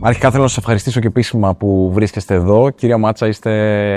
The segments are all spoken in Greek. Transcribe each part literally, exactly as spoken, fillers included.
Αρχικά θέλω να σας ευχαριστήσω και επίσημα που βρίσκεστε εδώ. Κυρία Μάτσα, είστε,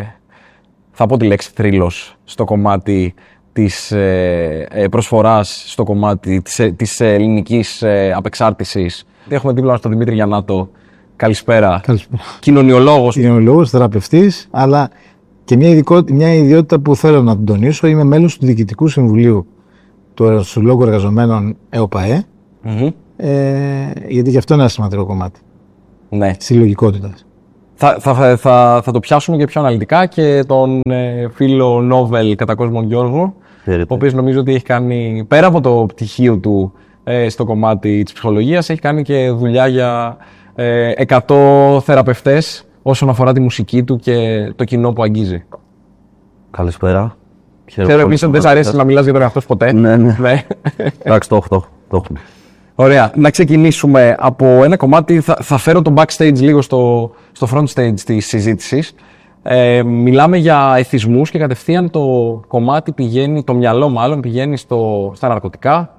θα πω τη λέξη θρύλος στο κομμάτι της ε, προσφοράς, στο κομμάτι της, της ελληνικής ε, απεξάρτησης. Έχουμε δίπλα μας τον Δημήτρη Γιαννάτο. Καλησπέρα. Καλησπέρα. Κοινωνιολόγος. Κοινωνιολόγος, θεραπευτής, αλλά και μια, ειδικό, μια ιδιότητα που θέλω να την τονίσω. Είμαι μέλος του Διοικητικού Συμβουλίου του Συλλόγου Εργαζομένων ΕΟΠΑΕ, Mm-hmm. ε, γιατί και αυτό είναι ένα σημαντικό κομμάτι. Ναι. Συλλογικότητας. Θα, θα, θα, θα το πιάσουμε και πιο αναλυτικά και τον ε, φίλο Νόβελ κατά κόσμον Γιώργο, ο οποίος νομίζω ότι έχει κάνει, πέρα από το πτυχίο του ε, στο κομμάτι της ψυχολογίας, έχει κάνει και δουλειά για ε, εκατό θεραπευτές όσον αφορά τη μουσική του και το κοινό που αγγίζει. Καλησπέρα. Ξέρω επίσης ότι δεν σ' αρέσει να μιλάς για τον εαυτό σου ποτέ. Ναι, ναι. Εντάξει, το έχω, το έχω. Ωραία. Να ξεκινήσουμε από ένα κομμάτι. Θα, θα φέρω το backstage λίγο στο, στο front stage της συζήτησης. Ε, μιλάμε για εθισμούς και κατευθείαν το κομμάτι πηγαίνει, το μυαλό μάλλον πηγαίνει στο, στα ναρκωτικά,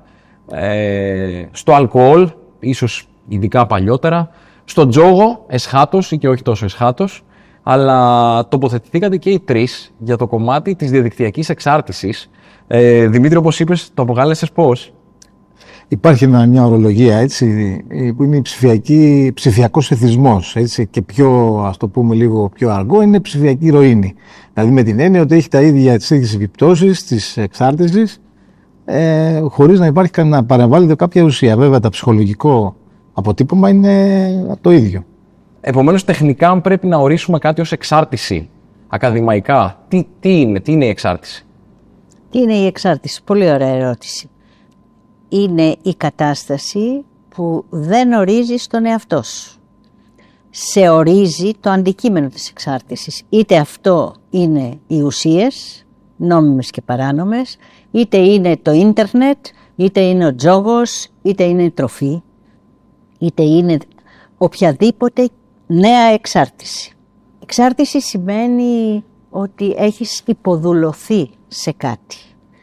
ε, στο αλκοόλ, ίσως ειδικά παλιότερα, στο τζόγο, εσχάτως ή και όχι τόσο εσχάτως, αλλά τοποθετηθήκατε και οι τρεις για το κομμάτι της διαδικτυακής εξάρτησης. Ε, Δημήτρη, όπως είπες, το αποκάλεσες πώς? Υπάρχει μια ορολογία, έτσι, που είναι ψηφιακή, ψηφιακός εθισμός, έτσι, και πιο, ας το πούμε λίγο πιο αργό, είναι ψηφιακή ηρωίνη. Δηλαδή με την έννοια ότι έχει τα ίδια, τις ίδιες επιπτώσεις της εξάρτησης, ε, χωρίς να υπάρχει να παρεμβάλλεται κάποια ουσία. Βέβαια, το ψυχολογικό αποτύπωμα είναι το ίδιο. Επομένως, τεχνικά, αν πρέπει να ορίσουμε κάτι ως εξάρτηση, ακαδημαϊκά, τι, τι είναι, τι είναι η εξάρτηση? Τι είναι η εξάρτηση? Πολύ ωραία ερώτηση. Είναι η κατάσταση που δεν ορίζεις τον εαυτό σου. Σε ορίζει το αντικείμενο της εξάρτησης. Είτε αυτό είναι οι ουσίες, νόμιμες και παράνομες, είτε είναι το ίντερνετ, είτε είναι ο τζόγος, είτε είναι η τροφή, είτε είναι οποιαδήποτε νέα εξάρτηση. Εξάρτηση σημαίνει ότι έχεις υποδουλωθεί σε κάτι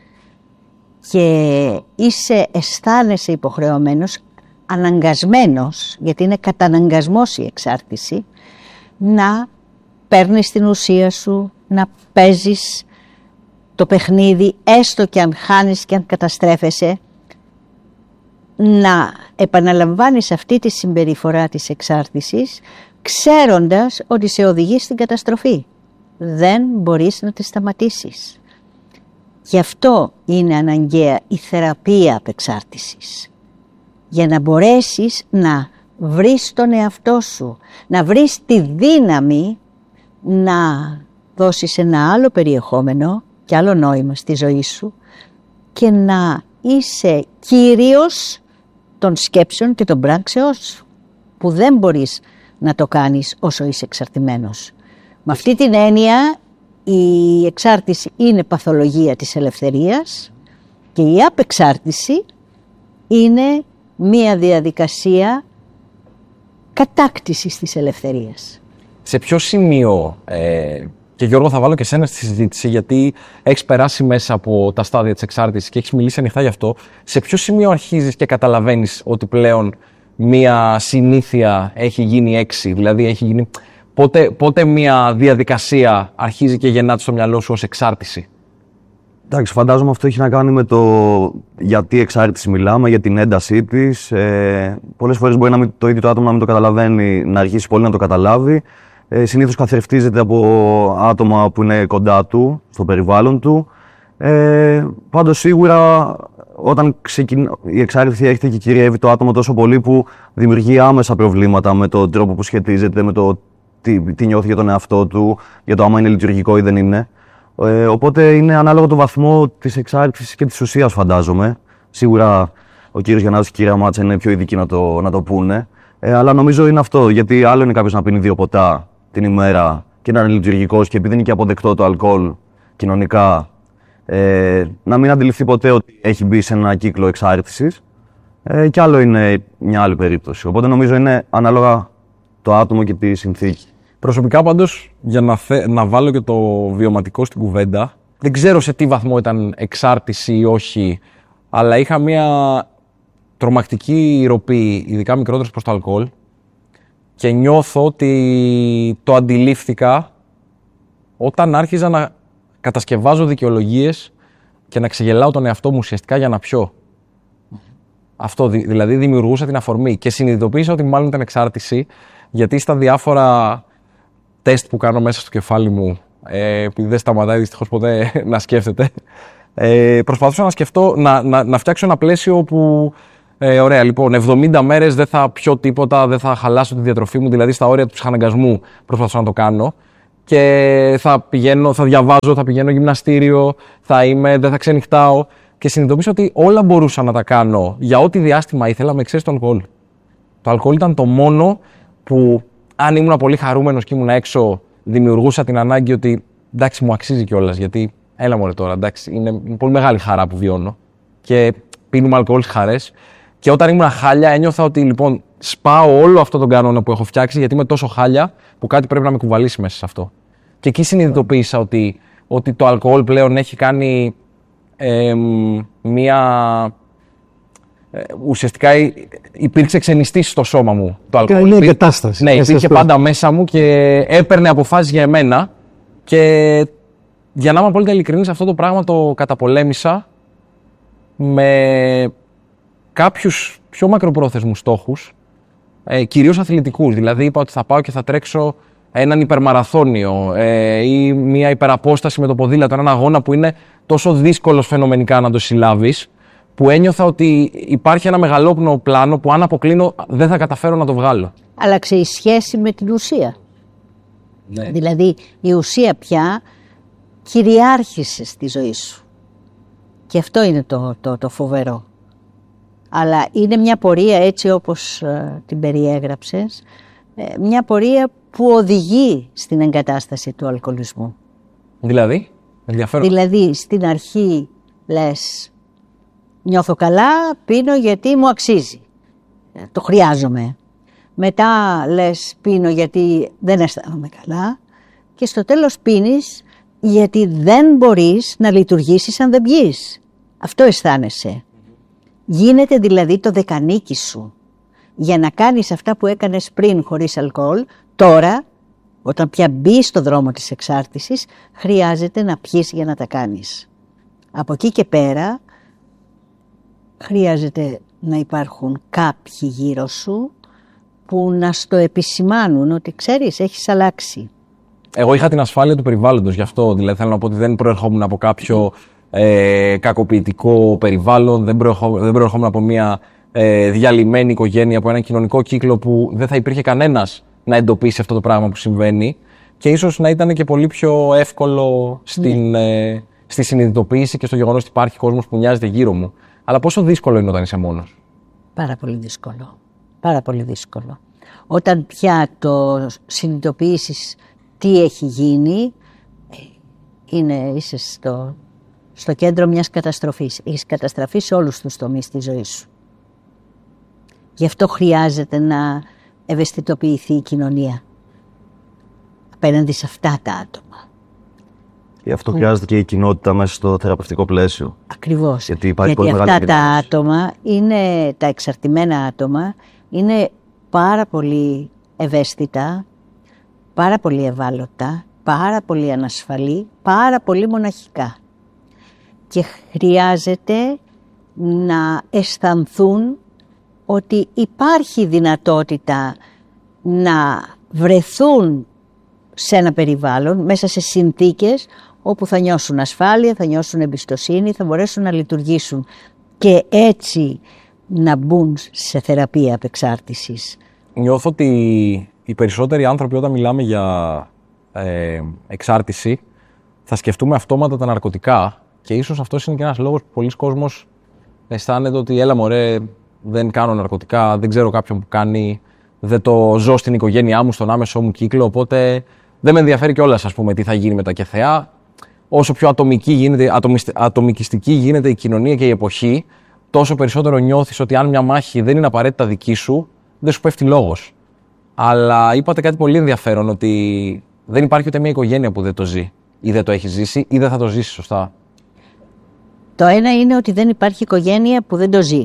και είσαι, αισθάνεσαι υποχρεωμένος, αναγκασμένος, γιατί είναι καταναγκασμός η εξάρτηση, να παίρνεις την ουσία σου, να παίζεις το παιχνίδι, έστω και αν χάνεις και αν καταστρέφεσαι, να επαναλαμβάνεις αυτή τη συμπεριφορά της εξάρτησης, ξέροντας ότι σε οδηγεί στην καταστροφή. Δεν μπορείς να τη σταματήσεις. Γι' αυτό είναι αναγκαία η θεραπεία απεξάρτησης. Για να μπορέσεις να βρεις τον εαυτό σου, να βρεις τη δύναμη να δώσεις ένα άλλο περιεχόμενο και άλλο νόημα στη ζωή σου και να είσαι κύριος των σκέψεων και των πράξεών σου, που δεν μπορείς να το κάνεις όσο είσαι εξαρτημένος. Με αυτή την έννοια, η εξάρτηση είναι παθολογία της ελευθερίας και η απεξάρτηση είναι μία διαδικασία κατάκτησης της ελευθερίας. Σε ποιο σημείο, ε, και Γιώργο θα βάλω και σένα στη συζήτηση, γιατί έχεις περάσει μέσα από τα στάδια της εξάρτησης και έχεις μιλήσει ανοιχτά γι' αυτό, σε ποιο σημείο αρχίζεις και καταλαβαίνεις ότι πλέον μία συνήθεια έχει γίνει έξι, δηλαδή έχει γίνει... Πότε, πότε μια διαδικασία αρχίζει και γεννάται στο μυαλό σου ως εξάρτηση? Εντάξει, φαντάζομαι αυτό έχει να κάνει με το γιατί εξάρτηση μιλάμε, για την έντασή της. Ε, πολλές φορές μπορεί να μην, το ίδιο το άτομο να μην το καταλαβαίνει, να αρχίσει πολύ να το καταλάβει. Ε, συνήθως καθρεφτίζεται από άτομα που είναι κοντά του, στο περιβάλλον του. Ε, πάντως σίγουρα όταν ξεκινά, η εξάρτηση έρχεται και κυριεύει το άτομο τόσο πολύ που δημιουργεί άμεσα προβλήματα με τον τρόπο που σχετίζεται, με το Τι, τι νιώθει για τον εαυτό του, για το άμα είναι λειτουργικό ή δεν είναι. Ε, οπότε είναι ανάλογο το βαθμό της εξάρτησης και της ουσίας, φαντάζομαι. Σίγουρα ο κύριος Γιαννάτος και η κυρία Μάτσα είναι πιο ειδικοί να το, να το πούνε. Ε, αλλά νομίζω είναι αυτό. Γιατί άλλο είναι κάποιος να πίνει δύο ποτά την ημέρα και να είναι λειτουργικός και επειδή είναι και αποδεκτό το αλκοόλ κοινωνικά, ε, να μην αντιληφθεί ποτέ ότι έχει μπει σε ένα κύκλο εξάρτησης. Ε, και άλλο είναι μια άλλη περίπτωση. Οπότε νομίζω είναι ανάλογα το άτομο και τη συνθήκη. Προσωπικά πάντως, για να, θε, να βάλω και το βιωματικό στην κουβέντα, δεν ξέρω σε τι βαθμό ήταν εξάρτηση ή όχι, αλλά είχα μια τρομακτική ροπή, ειδικά μικρότερος προς το αλκοόλ, Και νιώθω ότι το αντιλήφθηκα όταν άρχιζα να κατασκευάζω δικαιολογίες και να ξεγελάω τον εαυτό μου ουσιαστικά για να πιω. Αυτό δηλαδή δημιουργούσα την αφορμή και συνειδητοποίησα ότι μάλλον ήταν εξάρτηση, γιατί στα διάφορα τεστ που κάνω μέσα στο κεφάλι μου, ε, επειδή δεν σταματάει δυστυχώς ποτέ να σκέφτεται, ε, προσπαθούσα να σκεφτώ, να, να, να φτιάξω ένα πλαίσιο που, ε, ωραία, λοιπόν, εβδομήντα μέρες δεν θα πιω τίποτα, δεν θα χαλάσω τη διατροφή μου, δηλαδή στα όρια του ψυχαναγκασμού προσπαθούσα να το κάνω. Και θα πηγαίνω, θα διαβάζω, θα πηγαίνω γυμναστήριο, θα είμαι, δεν θα ξενυχτάω. Και συνειδητοποίησα ότι όλα μπορούσα να τα κάνω για ό,τι διάστημα ήθελα με εξαίρεση το αλκοόλ. Το αλκοόλ ήταν το μόνο που, αν ήμουν πολύ χαρούμενος και ήμουν έξω, δημιουργούσα την ανάγκη ότι εντάξει, μου αξίζει κιόλας. Γιατί έλα μωρέ τώρα, εντάξει, είναι, είναι πολύ μεγάλη χαρά που βιώνω. Και πίνουμε αλκοόλ στις χαρές. Και όταν ήμουν χάλια, ένιωθα ότι λοιπόν σπάω όλο αυτό τον κανόνα που έχω φτιάξει, γιατί είμαι τόσο χάλια που κάτι πρέπει να με κουβαλήσει μέσα σε αυτό. Και εκεί συνειδητοποίησα ότι, ότι το αλκοόλ πλέον έχει κάνει ε, μία... Ε, ουσιαστικά υπήρξε ξενιστής στο σώμα μου το αλκοόλ. Είναι μια κατάσταση. Ναι, υπήρχε πάντα μέσα μου και έπαιρνε αποφάσεις για εμένα. Και για να είμαι απόλυτα ειλικρινής, αυτό το πράγμα το καταπολέμησα με κάποιους πιο μακροπρόθεσμους στόχους, ε, κυρίως αθλητικούς. Δηλαδή είπα ότι θα πάω και θα τρέξω έναν υπερμαραθώνιο ε, ή μια υπεραπόσταση με το ποδήλατο, έναν αγώνα που είναι τόσο δύσκολος φαινομενικά να το συλλάβεις, που ένιωθα ότι υπάρχει ένα μεγαλόπνοο πλάνο που αν αποκλίνω δεν θα καταφέρω να το βγάλω. Άλλαξε η σχέση με την ουσία. Ναι. Δηλαδή η ουσία πια κυριάρχησε στη ζωή σου. Και αυτό είναι το, το, το φοβερό. Αλλά είναι μια πορεία έτσι όπως ε, την περιέγραψες, ε, μια πορεία που οδηγεί στην εγκατάσταση του αλκοολισμού. Δηλαδή, ενδιαφέρον. Δηλαδή στην αρχή λες νιώθω καλά, πίνω γιατί μου αξίζει, ε, το χρειάζομαι. Μετά λες πίνω γιατί δεν αισθάνομαι καλά και στο τέλος πίνεις γιατί δεν μπορείς να λειτουργήσεις αν δεν πιείς. Αυτό αισθάνεσαι. Γίνεται δηλαδή το δεκανίκι σου. Για να κάνεις αυτά που έκανες πριν χωρίς αλκοόλ, τώρα, όταν πια μπεις στο δρόμο της εξάρτησης, χρειάζεται να πιείς για να τα κάνεις. Από εκεί και πέρα, χρειάζεται να υπάρχουν κάποιοι γύρω σου που να στο επισημάνουν ότι ξέρεις, έχεις αλλάξει. Εγώ είχα την ασφάλεια του περιβάλλοντος, γι' αυτό δηλαδή θέλω να πω ότι δεν προερχόμουν από κάποιο ε, κακοποιητικό περιβάλλον, δεν, προερχό, δεν προερχόμουν από μια ε, διαλυμένη οικογένεια, από έναν κοινωνικό κύκλο που δεν θα υπήρχε κανένας να εντοπίσει αυτό το πράγμα που συμβαίνει και ίσως να ήταν και πολύ πιο εύκολο στην, ναι. ε, στη συνειδητοποίηση και στο γεγονός ότι υπάρχει κόσμος που νοιάζεται γύρω μου. Αλλά πόσο δύσκολο είναι όταν είσαι μόνος? Πάρα πολύ δύσκολο. Πάρα πολύ δύσκολο. Όταν πια το συνειδητοποιήσεις τι έχει γίνει, είναι, είσαι στο, στο κέντρο μιας καταστροφής. Έχεις καταστραφεί σε όλους τους τομείς της ζωής σου. Γι' αυτό χρειάζεται να ευαισθητοποιηθεί η κοινωνία απέναντι σε αυτά τα άτομα. Γι' αυτό χρειάζεται και η κοινότητα μέσα στο θεραπευτικό πλαίσιο. Ακριβώς. Γιατί, υπάρχει Γιατί πολύ αυτά τα μεγάλη άτομα, είναι, τα εξαρτημένα άτομα, είναι πάρα πολύ ευαίσθητα, πάρα πολύ ευάλωτα, πάρα πολύ ανασφαλή, πάρα πολύ μοναχικά. Και χρειάζεται να αισθανθούν ότι υπάρχει δυνατότητα να βρεθούν σε ένα περιβάλλον, μέσα σε συνθήκες όπου θα νιώσουν ασφάλεια, θα νιώσουν εμπιστοσύνη, θα μπορέσουν να λειτουργήσουν και έτσι να μπουν σε θεραπεία απεξάρτησης. Νιώθω ότι οι περισσότεροι άνθρωποι όταν μιλάμε για ε, εξάρτηση θα σκεφτούμε αυτόματα τα ναρκωτικά και ίσως αυτός είναι και ένας λόγος που πολλοί κόσμος αισθάνεται ότι έλα μωρέ, δεν κάνω ναρκωτικά, δεν ξέρω κάποιον που κάνει, δεν το ζω στην οικογένειά μου, στον άμεσό μου κύκλο, οπότε δεν με ενδιαφέρει κιόλας, ας πούμε, τι θα γίνει με τα ΚΕΘΕΑ. Όσο πιο ατομική γίνεται, ατομικιστική γίνεται η κοινωνία και η εποχή, τόσο περισσότερο νιώθεις ότι αν μια μάχη δεν είναι απαραίτητα δική σου, δεν σου πέφτει λόγος. Αλλά είπατε κάτι πολύ ενδιαφέρον, ότι δεν υπάρχει ούτε μια οικογένεια που δεν το ζει, ή δεν το έχει ζήσει, ή δεν θα το ζήσει σωστά. Το ένα είναι ότι δεν υπάρχει οικογένεια που δεν το ζει.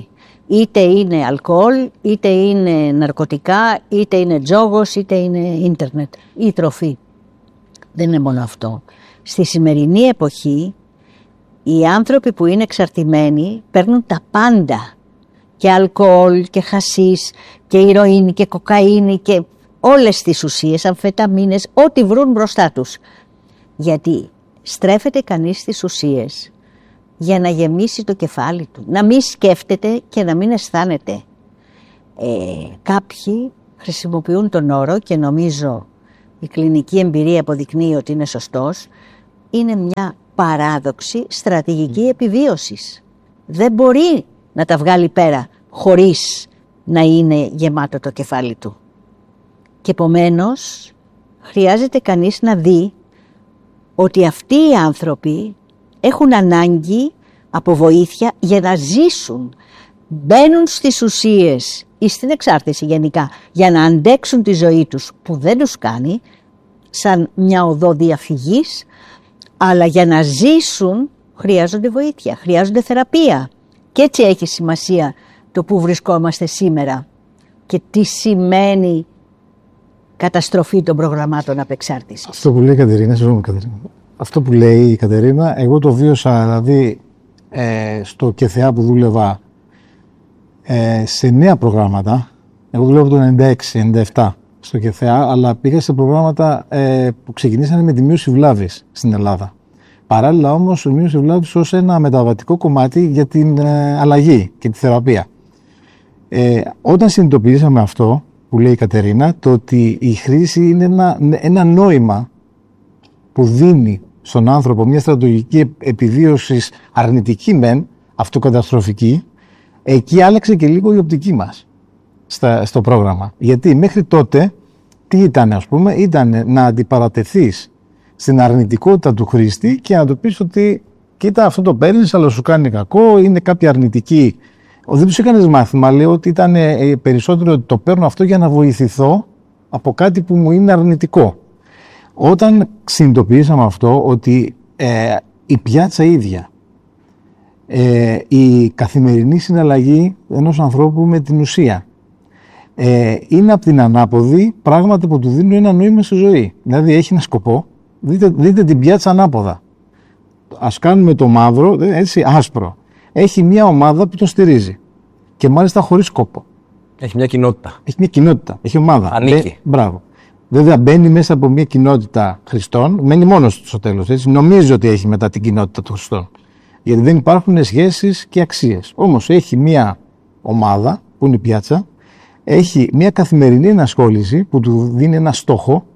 Είτε είναι αλκοόλ, είτε είναι ναρκωτικά, είτε είναι τζόγος, είτε είναι ίντερνετ ή τροφή. Δεν είναι μόνο αυτό. Στη σημερινή εποχή οι άνθρωποι που είναι εξαρτημένοι παίρνουν τα πάντα. Και αλκοόλ και χασίς και ηρωίνη και κοκαίνη και όλες τις ουσίες, αμφεταμίνες, ό,τι βρουν μπροστά τους. Γιατί στρέφεται κανείς στις ουσίες για να γεμίσει το κεφάλι του, να μην σκέφτεται και να μην αισθάνεται. Ε, κάποιοι χρησιμοποιούν τον όρο και νομίζω η κλινική εμπειρία αποδεικνύει ότι είναι σωστός, είναι μια παράδοξη στρατηγική επιβίωσης. Δεν μπορεί να τα βγάλει πέρα χωρίς να είναι γεμάτο το κεφάλι του. Και επομένως χρειάζεται κανείς να δει ότι αυτοί οι άνθρωποι έχουν ανάγκη από βοήθεια για να ζήσουν. Μπαίνουν στις ουσίες ή στην εξάρτηση γενικά για να αντέξουν τη ζωή τους που δεν τους κάνει σαν μια οδό διαφυγής, αλλά για να ζήσουν χρειάζονται βοήθεια, χρειάζονται θεραπεία. Και έτσι έχει σημασία το που βρισκόμαστε σήμερα και τι σημαίνει καταστροφή των προγραμμάτων απεξάρτησης. Αυτό που λέει η Κατερίνα, συγγνώμη Κατερίνα. Αυτό που λέει η Κατερίνα, εγώ το βίωσα δηλαδή ε, στο ΚΕΘΕΑ που δούλευα ε, σε νέα προγράμματα. Εγώ δούλευα το ενενήντα έξι ενενήντα επτά στο ΚΕΘΕΑ, αλλά πήγα σε προγράμματα ε, που ξεκινήσανε με τη μείωση βλάβης στην Ελλάδα. Παράλληλα όμως η μείωση βλάβης ως ένα μεταβατικό κομμάτι για την ε, αλλαγή και τη θεραπεία. Ε, όταν συνειδητοποιήσαμε αυτό που λέει η Κατερίνα, το ότι η χρήση είναι ένα, ένα νόημα που δίνει στον άνθρωπο μια στρατηγική επιβίωσης αρνητική μεν, αυτοκαταστροφική, εκεί άλλαξε και λίγο η οπτική μας στα, στο πρόγραμμα. Γιατί μέχρι τότε τι ήταν, ας πούμε, ήταν να αντιπαρατεθείς στην αρνητικότητα του χρήστη και να του πεις ότι κοίτα, αυτό το παίρνεις αλλά σου κάνει κακό, είναι κάποια αρνητική. Δεν τους έκανες μάθημα, λέω ότι ήταν περισσότερο ότι το παίρνω αυτό για να βοηθηθώ από κάτι που μου είναι αρνητικό. Όταν συνειδητοποιήσαμε αυτό, ότι ε, η πιάτσα ίδια, ε, η καθημερινή συναλλαγή ενός ανθρώπου με την ουσία, ε, είναι από την ανάποδη πράγματα που του δίνουν ένα νόημα στη ζωή. Δηλαδή έχει ένα σκοπό, δείτε, δείτε την πιάτσα ανάποδα. Ας κάνουμε το μαύρο, έτσι, άσπρο. Έχει μια ομάδα που τον στηρίζει και μάλιστα χωρίς σκόπο. Έχει μια κοινότητα. Έχει μια κοινότητα, έχει ομάδα. Ανήκει. Ε, μπράβο. Βέβαια μπαίνει μέσα από μια κοινότητα Χριστών, μένει μόνος του στο τέλος. Έτσι. Νομίζει ότι έχει μετά την κοινότητα των Χριστών. Γιατί δεν υπάρχουν σχέσεις και αξίες. Όμως έχει μια ομάδα που είναι η πιάτσα, έχει μια καθημερινή ενασχόληση που του δίνει ένα στόχο,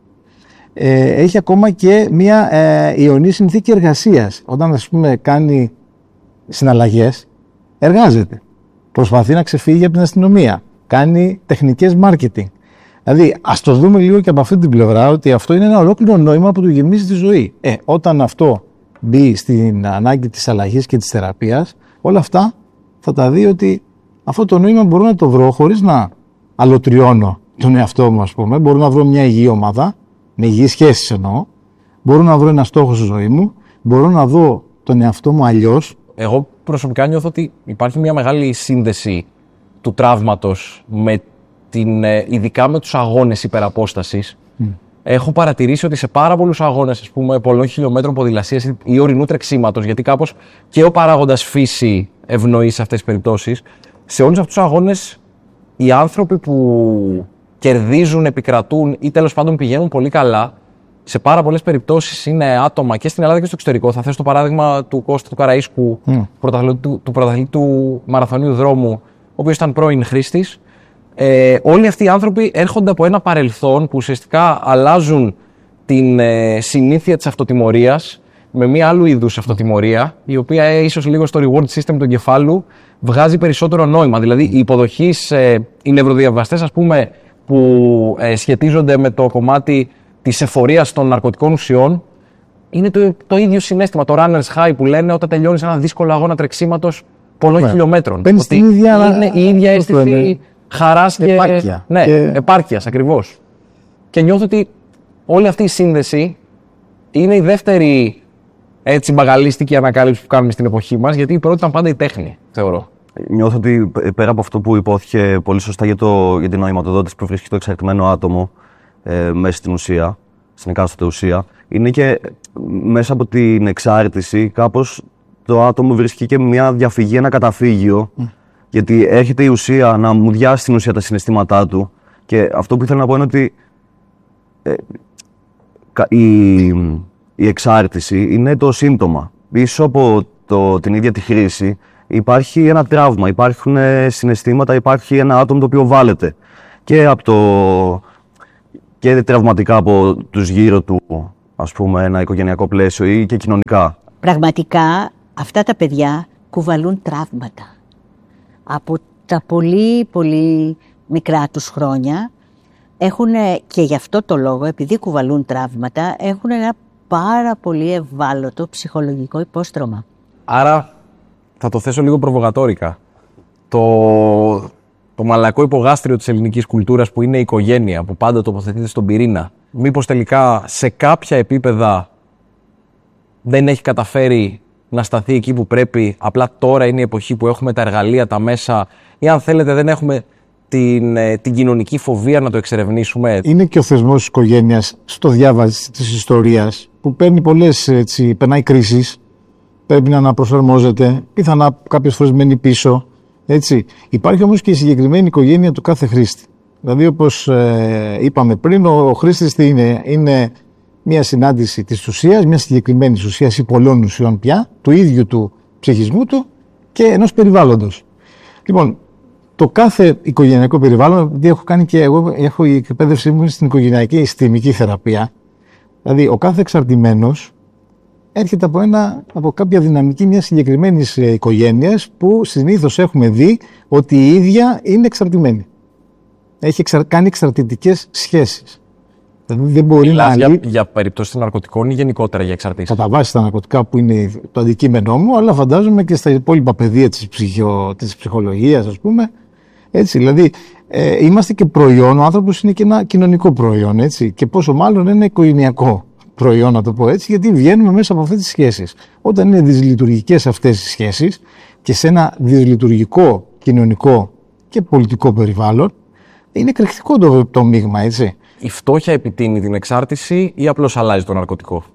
ε, έχει ακόμα και μια ε, ιονή συνθήκη εργασίας. Όταν, ας πούμε, κάνει συναλλαγές, εργάζεται. Προσπαθεί να ξεφύγει από την αστυνομία. Κάνει τεχνικές marketing. Δηλαδή, ας το δούμε λίγο και από αυτή την πλευρά, ότι αυτό είναι ένα ολόκληρο νόημα που του γεμίζει τη ζωή. Ε, όταν αυτό μπει στην ανάγκη της αλλαγής και της θεραπείας, όλα αυτά θα τα δει ότι αυτό το νόημα μπορώ να το βρω χωρίς να αλωτριώνω τον εαυτό μου, ας πούμε. Μπορώ να βρω μια υγιή ομάδα, με υγιείς σχέσεις εννοώ. Μπορώ να βρω ένα στόχο στη ζωή μου. Μπορώ να δω τον εαυτό μου αλλιώς. Εγώ προσωπικά νιώθω ότι υπάρχει μια μεγάλη σύνδεση του τραύματος με την, ειδικά με τους αγώνες υπεραπόστασης. Mm. Έχω παρατηρήσει ότι σε πάρα πολλούς αγώνες, ας πούμε, πολλών χιλιόμετρων ποδηλασίας ή ορεινού τρεξίματος, γιατί κάπως και ο παράγοντας φύση ευνοεί σε αυτές τις περιπτώσεις, σε όλους αυτούς τους αγώνες οι άνθρωποι που κερδίζουν, επικρατούν ή τέλος πάντων πηγαίνουν πολύ καλά, σε πάρα πολλές περιπτώσεις είναι άτομα και στην Ελλάδα και στο εξωτερικό. Θα θέσω το παράδειγμα του Κώστα του Καραΐσκου, mm. του, του πρωταθλητή του μαραθωνίου δρόμου, ο οποίος ήταν πρώην χρήστης. Ε, όλοι αυτοί οι άνθρωποι έρχονται από ένα παρελθόν που ουσιαστικά αλλάζουν την ε, συνήθεια της αυτοτιμωρίας με μία άλλου είδους αυτοτιμωρία, η οποία ε, ίσως λίγο στο reward system του εγκεφάλου βγάζει περισσότερο νόημα. Δηλαδή, οι υποδοχείς, ε, οι νευροδιαβαστές, ας πούμε, που ε, σχετίζονται με το κομμάτι της εφορίας των ναρκωτικών ουσιών, είναι το, το ίδιο συναίσθημα, το runner's high που λένε όταν τελειώνεις ένα δύσκολο αγώνα τρεξίματος πολλών yeah. χιλιόμετρων. Ότι ίδια, είναι η ίδια αίσθηση χαράς και επάρκεια. Ναι, και... επάρκειας ακριβώς. Και νιώθω ότι όλη αυτή η σύνδεση είναι η δεύτερη έτσι μπαγαλίστικη ανακάλυψη που κάνουμε στην εποχή μας, γιατί η πρώτη ήταν πάντα η τέχνη, θεωρώ. νιώθω ότι πέρα από αυτό που υπόθηκε πολύ σωστά για, το, για την νοηματοδότηση που βρίσκει το εξαρτημένο άτομο ε, μέσα στην ουσία, στην εκάστοτε ουσία, είναι και μέσα από την εξάρτηση κάπως το άτομο βρίσκει και μια διαφυγή, ένα καταφύγιο, mm. γιατί έρχεται η ουσία να μουδιάσει στην ουσία τα συναισθήματά του και αυτό που ήθελα να πω είναι ότι ε, η, η εξάρτηση είναι το σύμπτωμα. Πίσω από το, την ίδια τη χρήση υπάρχει ένα τραύμα, υπάρχουν συναισθήματα, υπάρχει ένα άτομο το οποίο βάλεται και, από το, και τραυματικά από τους γύρω του, ας πούμε, ένα οικογενειακό πλαίσιο ή και κοινωνικά. Πραγματικά αυτά τα παιδιά κουβαλούν τραύματα. Από τα πολύ πολύ μικρά τους χρόνια έχουν, και γι' αυτό το λόγο, επειδή κουβαλούν τραύματα, έχουν ένα πάρα πολύ ευάλωτο ψυχολογικό υπόστρωμα. Άρα, θα το θέσω λίγο προβοκατόρικα. Το, το μαλακό υπογάστριο της ελληνικής κουλτούρας που είναι η οικογένεια, που πάντα τοποθετείται στον πυρήνα, μήπως τελικά σε κάποια επίπεδα δεν έχει καταφέρει να σταθεί εκεί που πρέπει, απλά τώρα είναι η εποχή που έχουμε τα εργαλεία, τα μέσα, ή αν θέλετε δεν έχουμε την, την κοινωνική φοβία να το εξερευνήσουμε. Είναι και ο θεσμός της οικογένειας στο διάβαση της ιστορίας που παίρνει πολλές, έτσι, περνάει κρίσεις, πρέπει να αναπροσαρμόζεται, πιθανά κάποιες φορές μένει πίσω. Έτσι. Υπάρχει όμως και η συγκεκριμένη οικογένεια του κάθε χρήστη. Δηλαδή, όπως ε, είπαμε πριν, ο, ο χρήστης τι είναι, είναι μια συνάντηση της ουσίας, μια συγκεκριμένη ουσίας ή πολλών ουσιών πια, του ίδιου του ψυχισμού του και ενός περιβάλλοντος. Λοιπόν, το κάθε οικογενειακό περιβάλλον, επειδή έχω κάνει και εγώ, έχω η εκπαίδευσή μου στην οικογενειακή συστημική θεραπεία, δηλαδή ο κάθε εξαρτημένος έρχεται από, ένα, από κάποια δυναμική μιας συγκεκριμένης οικογένειας που συνήθως έχουμε δει ότι η ίδια είναι εξαρτημένη. Έχει εξαρ, κάνει εξαρτητικές σχέσεις. Δηλαδή δεν μπορεί Μιλάς να... για, για περιπτώσεις ναρκωτικών ή γενικότερα για εξαρτήσεις? Κατά βάση τα ναρκωτικά που είναι το αντικείμενό μου, αλλά φαντάζομαι και στα υπόλοιπα πεδία της, ψυχο, της ψυχολογίας, ας πούμε. Έτσι, δηλαδή, ε, είμαστε και προϊόν, ο άνθρωπος είναι και ένα κοινωνικό προϊόν, έτσι, και πόσο μάλλον ένα οικογενειακό προϊόν, να το πω έτσι, γιατί βγαίνουμε μέσα από αυτές τις σχέσεις. Όταν είναι δυσλειτουργικές αυτές τις σχέσεις και σε ένα δυσλειτουργικό κοινωνικό και πολιτικό περιβάλλον, είναι εκρηκτικό το, το μείγμα, έτσι. Η φτώχεια επιτείνει την εξάρτηση ή απλώς αλλάζει το ναρκωτικό?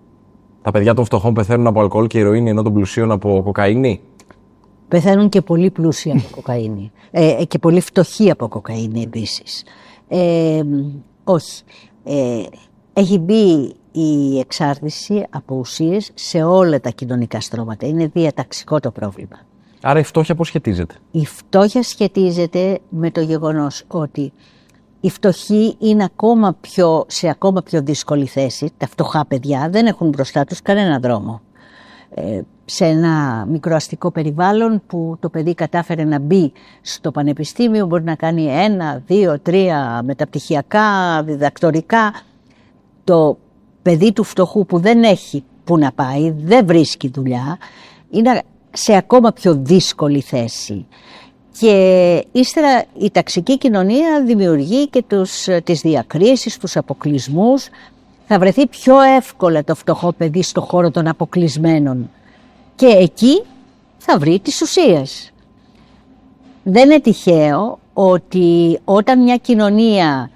Τα παιδιά των φτωχών πεθαίνουν από αλκοόλ και ηρωίνη, ενώ των πλουσίων από κοκαίνη? Πεθαίνουν και πολύ πλούσιοι από κοκαίνη. Ε, και πολύ φτωχοί από κοκαίνη επίσης. Ε, όχι. Ε, έχει μπει η εξάρτηση από ουσίες σε όλα τα κοινωνικά στρώματα. Είναι διαταξικό το πρόβλημα. Άρα η φτώχεια πώς σχετίζεται? Η φτώχεια σχετίζεται με το γεγονός ότι οι φτωχοί είναι ακόμα πιο, σε ακόμα πιο δύσκολη θέση. Τα φτωχά παιδιά δεν έχουν μπροστά τους κανένα δρόμο. Ε, σε ένα μικροαστικό περιβάλλον που το παιδί κατάφερε να μπει στο πανεπιστήμιο, μπορεί να κάνει ένα, δύο, τρία μεταπτυχιακά, διδακτορικά. Το παιδί του φτωχού που δεν έχει που να πάει, δεν βρίσκει δουλειά, είναι σε ακόμα πιο δύσκολη θέση. Και ύστερα η ταξική κοινωνία δημιουργεί και τους, τις διακρίσεις, τους αποκλεισμούς. Θα βρεθεί πιο εύκολα το φτωχό παιδί στο χώρο των αποκλεισμένων και εκεί θα βρει τις ουσίες. Δεν είναι τυχαίο ότι όταν μια κοινωνία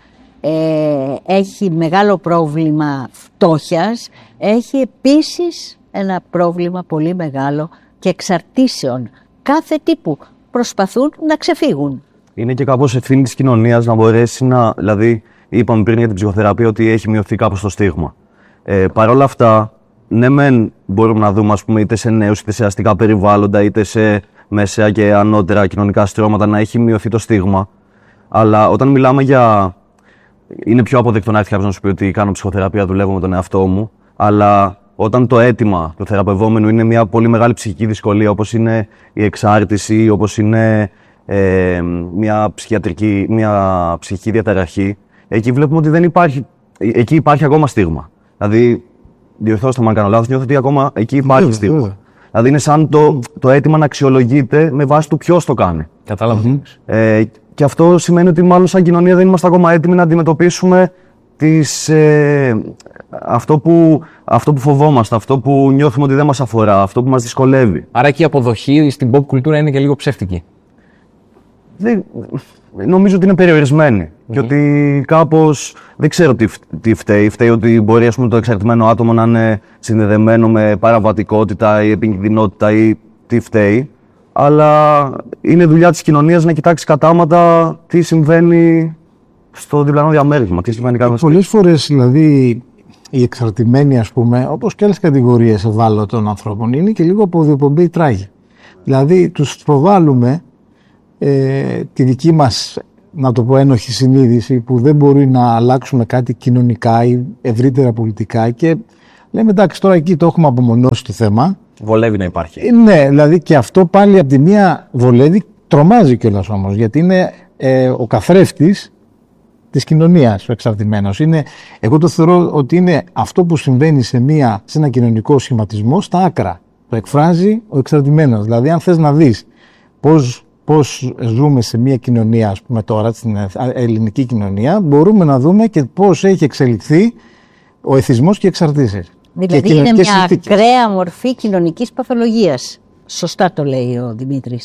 ε, έχει μεγάλο πρόβλημα φτώχειας, έχει επίσης ένα πρόβλημα πολύ μεγάλο και εξαρτήσεων κάθε τύπου. Προσπαθούν να ξεφύγουν. Είναι και κάπως ευθύνη της κοινωνίας να μπορέσει να. Δηλαδή, είπαμε πριν για την ψυχοθεραπεία ότι έχει μειωθεί κάπως το στίγμα. Ε, Παρ' όλα αυτά, ναι, μεν μπορούμε να δούμε, ας πούμε, είτε σε νέους, είτε σε αστικά περιβάλλοντα, είτε σε μεσαία και ανώτερα κοινωνικά στρώματα να έχει μειωθεί το στίγμα. Αλλά όταν μιλάμε για. Είναι πιο αποδεκτό να έρθει κάποιος να σου πει ότι κάνω ψυχοθεραπεία, δουλεύω με τον εαυτό μου. Αλλά όταν το αίτημα του θεραπευόμενου είναι μια πολύ μεγάλη ψυχική δυσκολία, όπως είναι η εξάρτηση, όπως είναι ε, μια ψυχιατρική, μια ψυχική διαταραχή, εκεί βλέπουμε ότι δεν υπάρχει, εκεί υπάρχει ακόμα στίγμα. Δηλαδή, διορθώστε με αν κάνω λάθος, νιώθω ότι ακόμα εκεί υπάρχει yeah, στίγμα. Yeah. Δηλαδή, είναι σαν το, το αίτημα να αξιολογείται με βάση του ποιος το κάνει. Κατάλαβα. Ε, και αυτό σημαίνει ότι μάλλον σαν κοινωνία δεν είμαστε ακόμα έτοιμοι να αντιμετωπίσουμε τις, ε, αυτό, που, αυτό που φοβόμαστε, αυτό που νιώθουμε ότι δεν μας αφορά, αυτό που μας δυσκολεύει. Άρα και η αποδοχή στην pop κουλτούρα είναι και λίγο ψεύτικη. Δεν, νομίζω ότι είναι περιορισμένη mm-hmm. και ότι κάπως δεν ξέρω τι, τι φταίει. Φταίει ότι μπορεί, ας πούμε, το εξαρτημένο άτομο να είναι συνδεδεμένο με παραβατικότητα ή επικινδυνότητα ή τι φταίει. Αλλά είναι δουλειά της κοινωνίας να κοιτάξει κατάματα τι συμβαίνει στο διπλανό διαμέρισμα. Τι συμβαίνει κάθε Πολλές φορές, δηλαδή, οι εξαρτημένοι, ας πούμε, όπως και άλλες κατηγορίες ευάλωτων ανθρώπων, είναι και λίγο από διοπομπή τράγη. Δηλαδή, τους προβάλλουμε ε, τη δική μας, να το πω, ένοχη συνείδηση που δεν μπορεί να αλλάξουμε κάτι κοινωνικά ή ευρύτερα πολιτικά και λέμε, εντάξει, τώρα εκεί το έχουμε απομονώσει το θέμα. Βολεύει να υπάρχει. Ε, ναι, δηλαδή και αυτό πάλι από τη μία βολεύει, τρομάζει κιόλας όμως, γιατί είναι ε, ο καθρέφτης της κοινωνίας ο εξαρτημένος. Είναι, εγώ το θεωρώ ότι είναι αυτό που συμβαίνει σε, μια, σε ένα κοινωνικό σχηματισμό στα άκρα. Το εκφράζει ο εξαρτημένος. Δηλαδή, αν θες να δεις πώς, πώς ζούμε σε μια κοινωνία, ας πούμε τώρα, στην ελληνική κοινωνία, μπορούμε να δούμε και πώς έχει εξελιχθεί ο εθισμός και οι εξαρτήσεις. Δηλαδή και είναι μια συνθήκες. ακραία μορφή κοινωνικής παθολογίας. Σωστά το λέει ο Δημήτρης.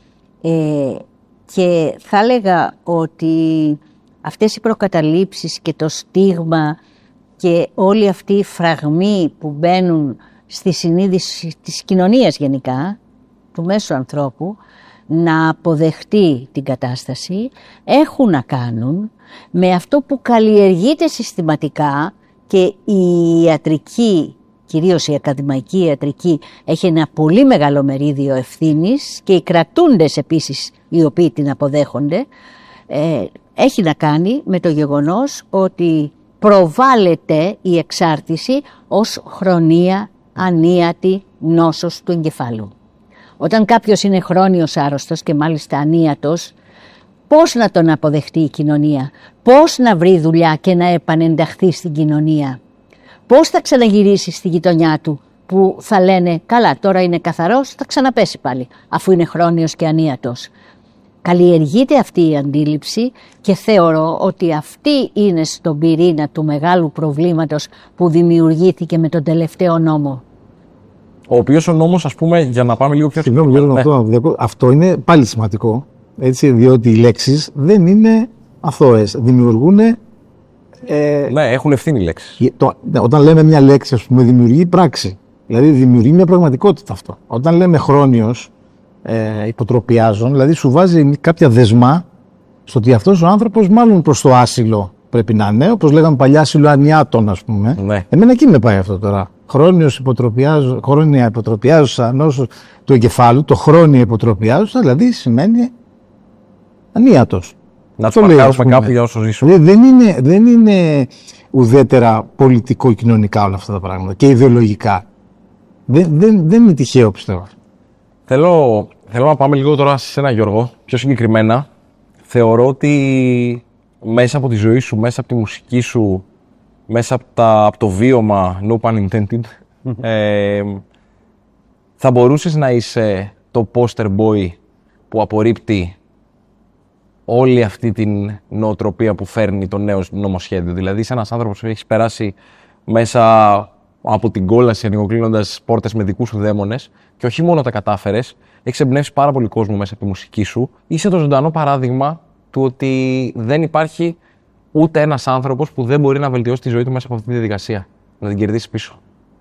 Ε, και θα έλεγα ότι αυτές οι προκαταλήψεις και το στίγμα και όλοι αυτοί οι φραγμοί που μπαίνουν στη συνείδηση της κοινωνίας γενικά, του μέσου ανθρώπου, να αποδεχτεί την κατάσταση, έχουν να κάνουν με αυτό που καλλιεργείται συστηματικά και η ιατρική, κυρίως η ακαδημαϊκή ιατρική, έχει ένα πολύ μεγάλο μερίδιο ευθύνης και οι κρατούντες επίσης οι οποίοι την αποδέχονται, ε, έχει να κάνει με το γεγονός ότι προβάλλεται η εξάρτηση ως χρονία ανίατη νόσος του εγκεφάλου. Όταν κάποιος είναι χρόνιος άρρωστος και μάλιστα ανίατος, πώς να τον αποδεχτεί η κοινωνία, πώς να βρει δουλειά και να επανενταχθεί στην κοινωνία, πώς θα ξαναγυρίσει στη γειτονιά του που θα λένε καλά τώρα είναι καθαρός, θα ξαναπέσει πάλι αφού είναι χρόνιος και ανίατος. Καλλιεργείται αυτή η αντίληψη και θεωρώ ότι αυτή είναι στον πυρήνα του μεγάλου προβλήματος που δημιουργήθηκε με τον τελευταίο νόμο. Ο οποίος ο νόμος, ας πούμε, για να πάμε λίγο πιο... Συγγνώμη, Γιώργο, ναι. αυτό, αυτό είναι πάλι σημαντικό, έτσι, διότι οι λέξεις δεν είναι αθώες, δημιουργούν... Ε, ναι, έχουν ευθύνη οι λέξεις. Το, ναι, όταν λέμε μια λέξη, ας πούμε, δημιουργεί πράξη, δηλαδή δημιουργεί μια πραγματικότητα αυτό. Όταν λέμε χρόνιος, ε, υποτροπιάζων, δηλαδή σου βάζει κάποια δεσμά στο ότι αυτός ο άνθρωπος μάλλον προς το άσυλο πρέπει να είναι, όπως λέγαμε παλιά άσυλο ανιάτων, ας πούμε. Ναι. Εμένα εκεί με πάει αυτό τώρα. Χρόνιος υποτροπιάζω, χρόνια υποτροπιάζουσα νόσο του εγκεφάλου, το χρόνια υποτροπιάζουσα, δηλαδή σημαίνει ανίατος. Να τους παρκάρουμε κάπου για όσο ζήσουν. Δηλαδή δεν είναι, δεν είναι ουδέτερα πολιτικο-κοινωνικά όλα αυτά τα πράγματα και ιδεολογικά. Δεν, δεν, δεν είναι τυχαίο, πιστεύω. Θέλω, θέλω να πάμε λίγο τώρα σε ένα, Γιώργο, πιο συγκεκριμένα. Θεωρώ ότι μέσα από τη ζωή σου, μέσα από τη μουσική σου, μέσα από, τα, από το βίωμα, no pun intended, ε, θα μπορούσες να είσαι το poster boy που απορρίπτει όλη αυτή την νοοτροπία που φέρνει το νέο νομοσχέδιο. Δηλαδή, είσαι ένας άνθρωπος που έχεις περάσει μέσα από την κόλαση, ανοιγοκλίνοντας πόρτες με δικούς σου δαίμονες και όχι μόνο τα κατάφερες, έχεις εμπνεύσει πάρα πολύ κόσμο μέσα από τη μουσική σου. Είσαι το ζωντανό παράδειγμα του ότι δεν υπάρχει ούτε ένας άνθρωπος που δεν μπορεί να βελτιώσει τη ζωή του μέσα από αυτή τη διαδικασία, να την κερδίσει πίσω.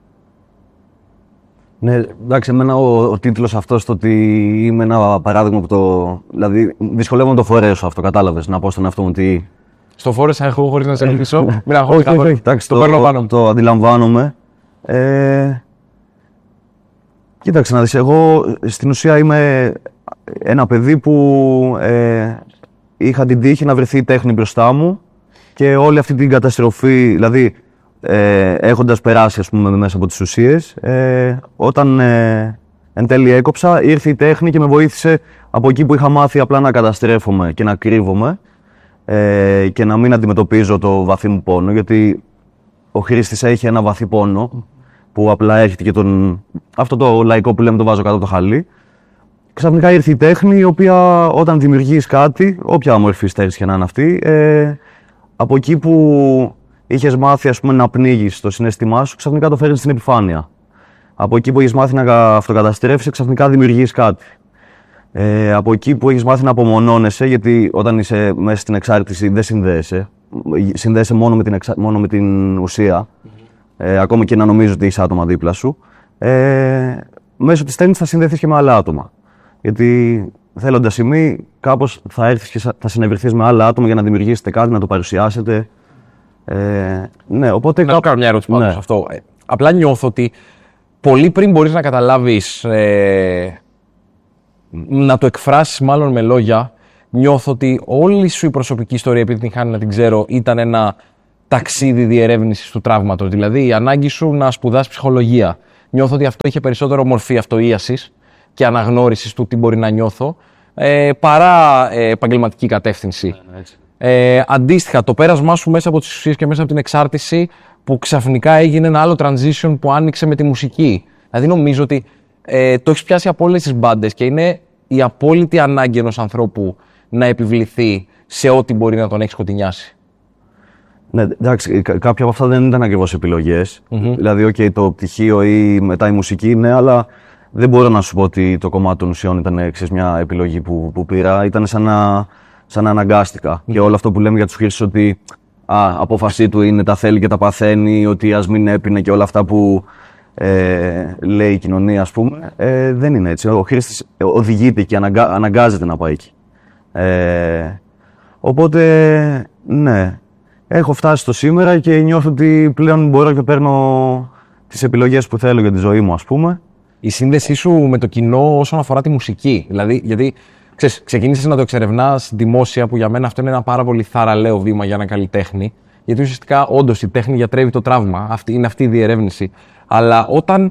Ναι, εντάξει, εμένα ο, ο τίτλος αυτός, το ότι είμαι ένα παράδειγμα που το... Δηλαδή, δυσκολεύομαι να το φορέσω αυτό, κατάλαβες, να πω στον εαυτό μου ότι... Στο φόρεσα εγώ χωρίς να σε ρωτήσω, μην αγχώσεις, όχι, όχι, εντάξει, το, το παίρνω πάνω. Το, το αντιλαμβάνομαι. Ε, κοίταξε να δεις, εγώ στην ουσία είμαι ένα παιδί που ε, είχα την τύχη να βρεθεί η τέχνη μπροστά μου και όλη αυτή την καταστροφή, δηλαδή ε, έχοντας περάσει, ας πούμε, μέσα από τις ουσίες, ε, όταν ε, εν τέλει έκοψα, ήρθε η τέχνη και με βοήθησε από εκεί που είχα μάθει απλά να καταστρέφομαι και να κρύβομαι ε, και να μην αντιμετωπίζω το βαθύ μου πόνο, γιατί ο Χρήστης έχει ένα βαθύ πόνο που απλά έρχεται και τον... αυτό το λαϊκό που λέμε το βάζω κάτω από το χαλί. Ξαφνικά ήρθε η τέχνη, η οποία όταν δημιουργείς κάτι, όποια μορφή στέρηση και να είναι αυτή, ε, από εκεί που είχες μάθει ας πούμε, να πνίγεις το συναίσθημά σου, ξαφνικά το φέρνεις στην επιφάνεια. Από εκεί που έχεις μάθει να αυτοκαταστρέφεις, ξαφνικά δημιουργείς κάτι. Ε, από εκεί που έχεις μάθει να απομονώνεσαι, γιατί όταν είσαι μέσα στην εξάρτηση δεν συνδέεσαι, συνδέεσαι μόνο με την, εξα... μόνο με την ουσία, ε, ακόμα και να νομίζεις ότι είσαι άτομα δίπλα σου. Ε, μέσω της τέχνης θα συνδεθείς και με άλλα άτομα. Γιατί θέλοντας ή μη, κάπως θα έρθεις και θα συνευρεθείς με άλλα άτομα για να δημιουργήσετε κάτι, να το παρουσιάσετε. Ε, ναι, οπότε να κάπου... κάνω μια ερώτηση πάνω ναι. σε αυτό. Ε, απλά νιώθω ότι πολύ πριν μπορείς να καταλάβεις, ε, να το εκφράσεις μάλλον με λόγια, νιώθω ότι όλη σου η προσωπική ιστορία, επειδή την χάνει να την ξέρω, ήταν ένα ταξίδι διερεύνησης του τραύματος. Δηλαδή η ανάγκη σου να σπουδάσεις ψυχολογία. Νιώθω ότι αυτό είχε περισσότερο μορφή αυτοΐασης και αναγνώρισης του τι μπορεί να νιώθω, ε, παρά ε, επαγγελματική κατεύθυνση. Ναι, έτσι. Ε, αντίστοιχα, το πέρασμά σου μέσα από τις ουσίες και μέσα από την εξάρτηση, που ξαφνικά έγινε ένα άλλο transition που άνοιξε με τη μουσική. Δηλαδή, νομίζω ότι ε, το έχεις πιάσει από όλες τις μπάντες και είναι η απόλυτη ανάγκη ενός ανθρώπου να επιβληθεί σε ό,τι μπορεί να τον έχει σκοτεινιάσει. Ναι, εντάξει, κάποια από αυτά δεν ήταν ακριβώς επιλογές. Mm-hmm. Δηλαδή, okay, το πτυχίο ή μετά η μουσική, ναι, αλλά δεν μπορώ να σου πω ότι το κομμάτι των ουσιών ήταν εξής μια επιλογή που, που πήρα. Ήταν σαν να, σαν να αναγκάστηκα. Mm-hmm. Και όλο αυτό που λέμε για τους Χρήστες ότι α, απόφασή του είναι τα θέλει και τα παθαίνει, ότι ας μην έπινε και όλα αυτά που ε, λέει η κοινωνία, ας πούμε, ε, δεν είναι έτσι. Ο Χρήστης οδηγείται και αναγκα, αναγκάζεται να πάει εκεί. Ε, οπότε, ναι. Έχω φτάσει στο σήμερα και νιώθω ότι πλέον μπορώ και παίρνω τις επιλογές που θέλω για τη ζωή μου, ας πούμε. Η σύνδεσή σου με το κοινό όσον αφορά τη μουσική. Δηλαδή, γιατί ξέρεις, ξεκίνησες να το εξερευνάς δημόσια, που για μένα αυτό είναι ένα πάρα πολύ θαραλέο βήμα για ένα καλλιτέχνη. Γιατί ουσιαστικά, όντως, η τέχνη γιατρεύει το τραύμα. Αυτή, είναι αυτή η διερεύνηση. Αλλά όταν.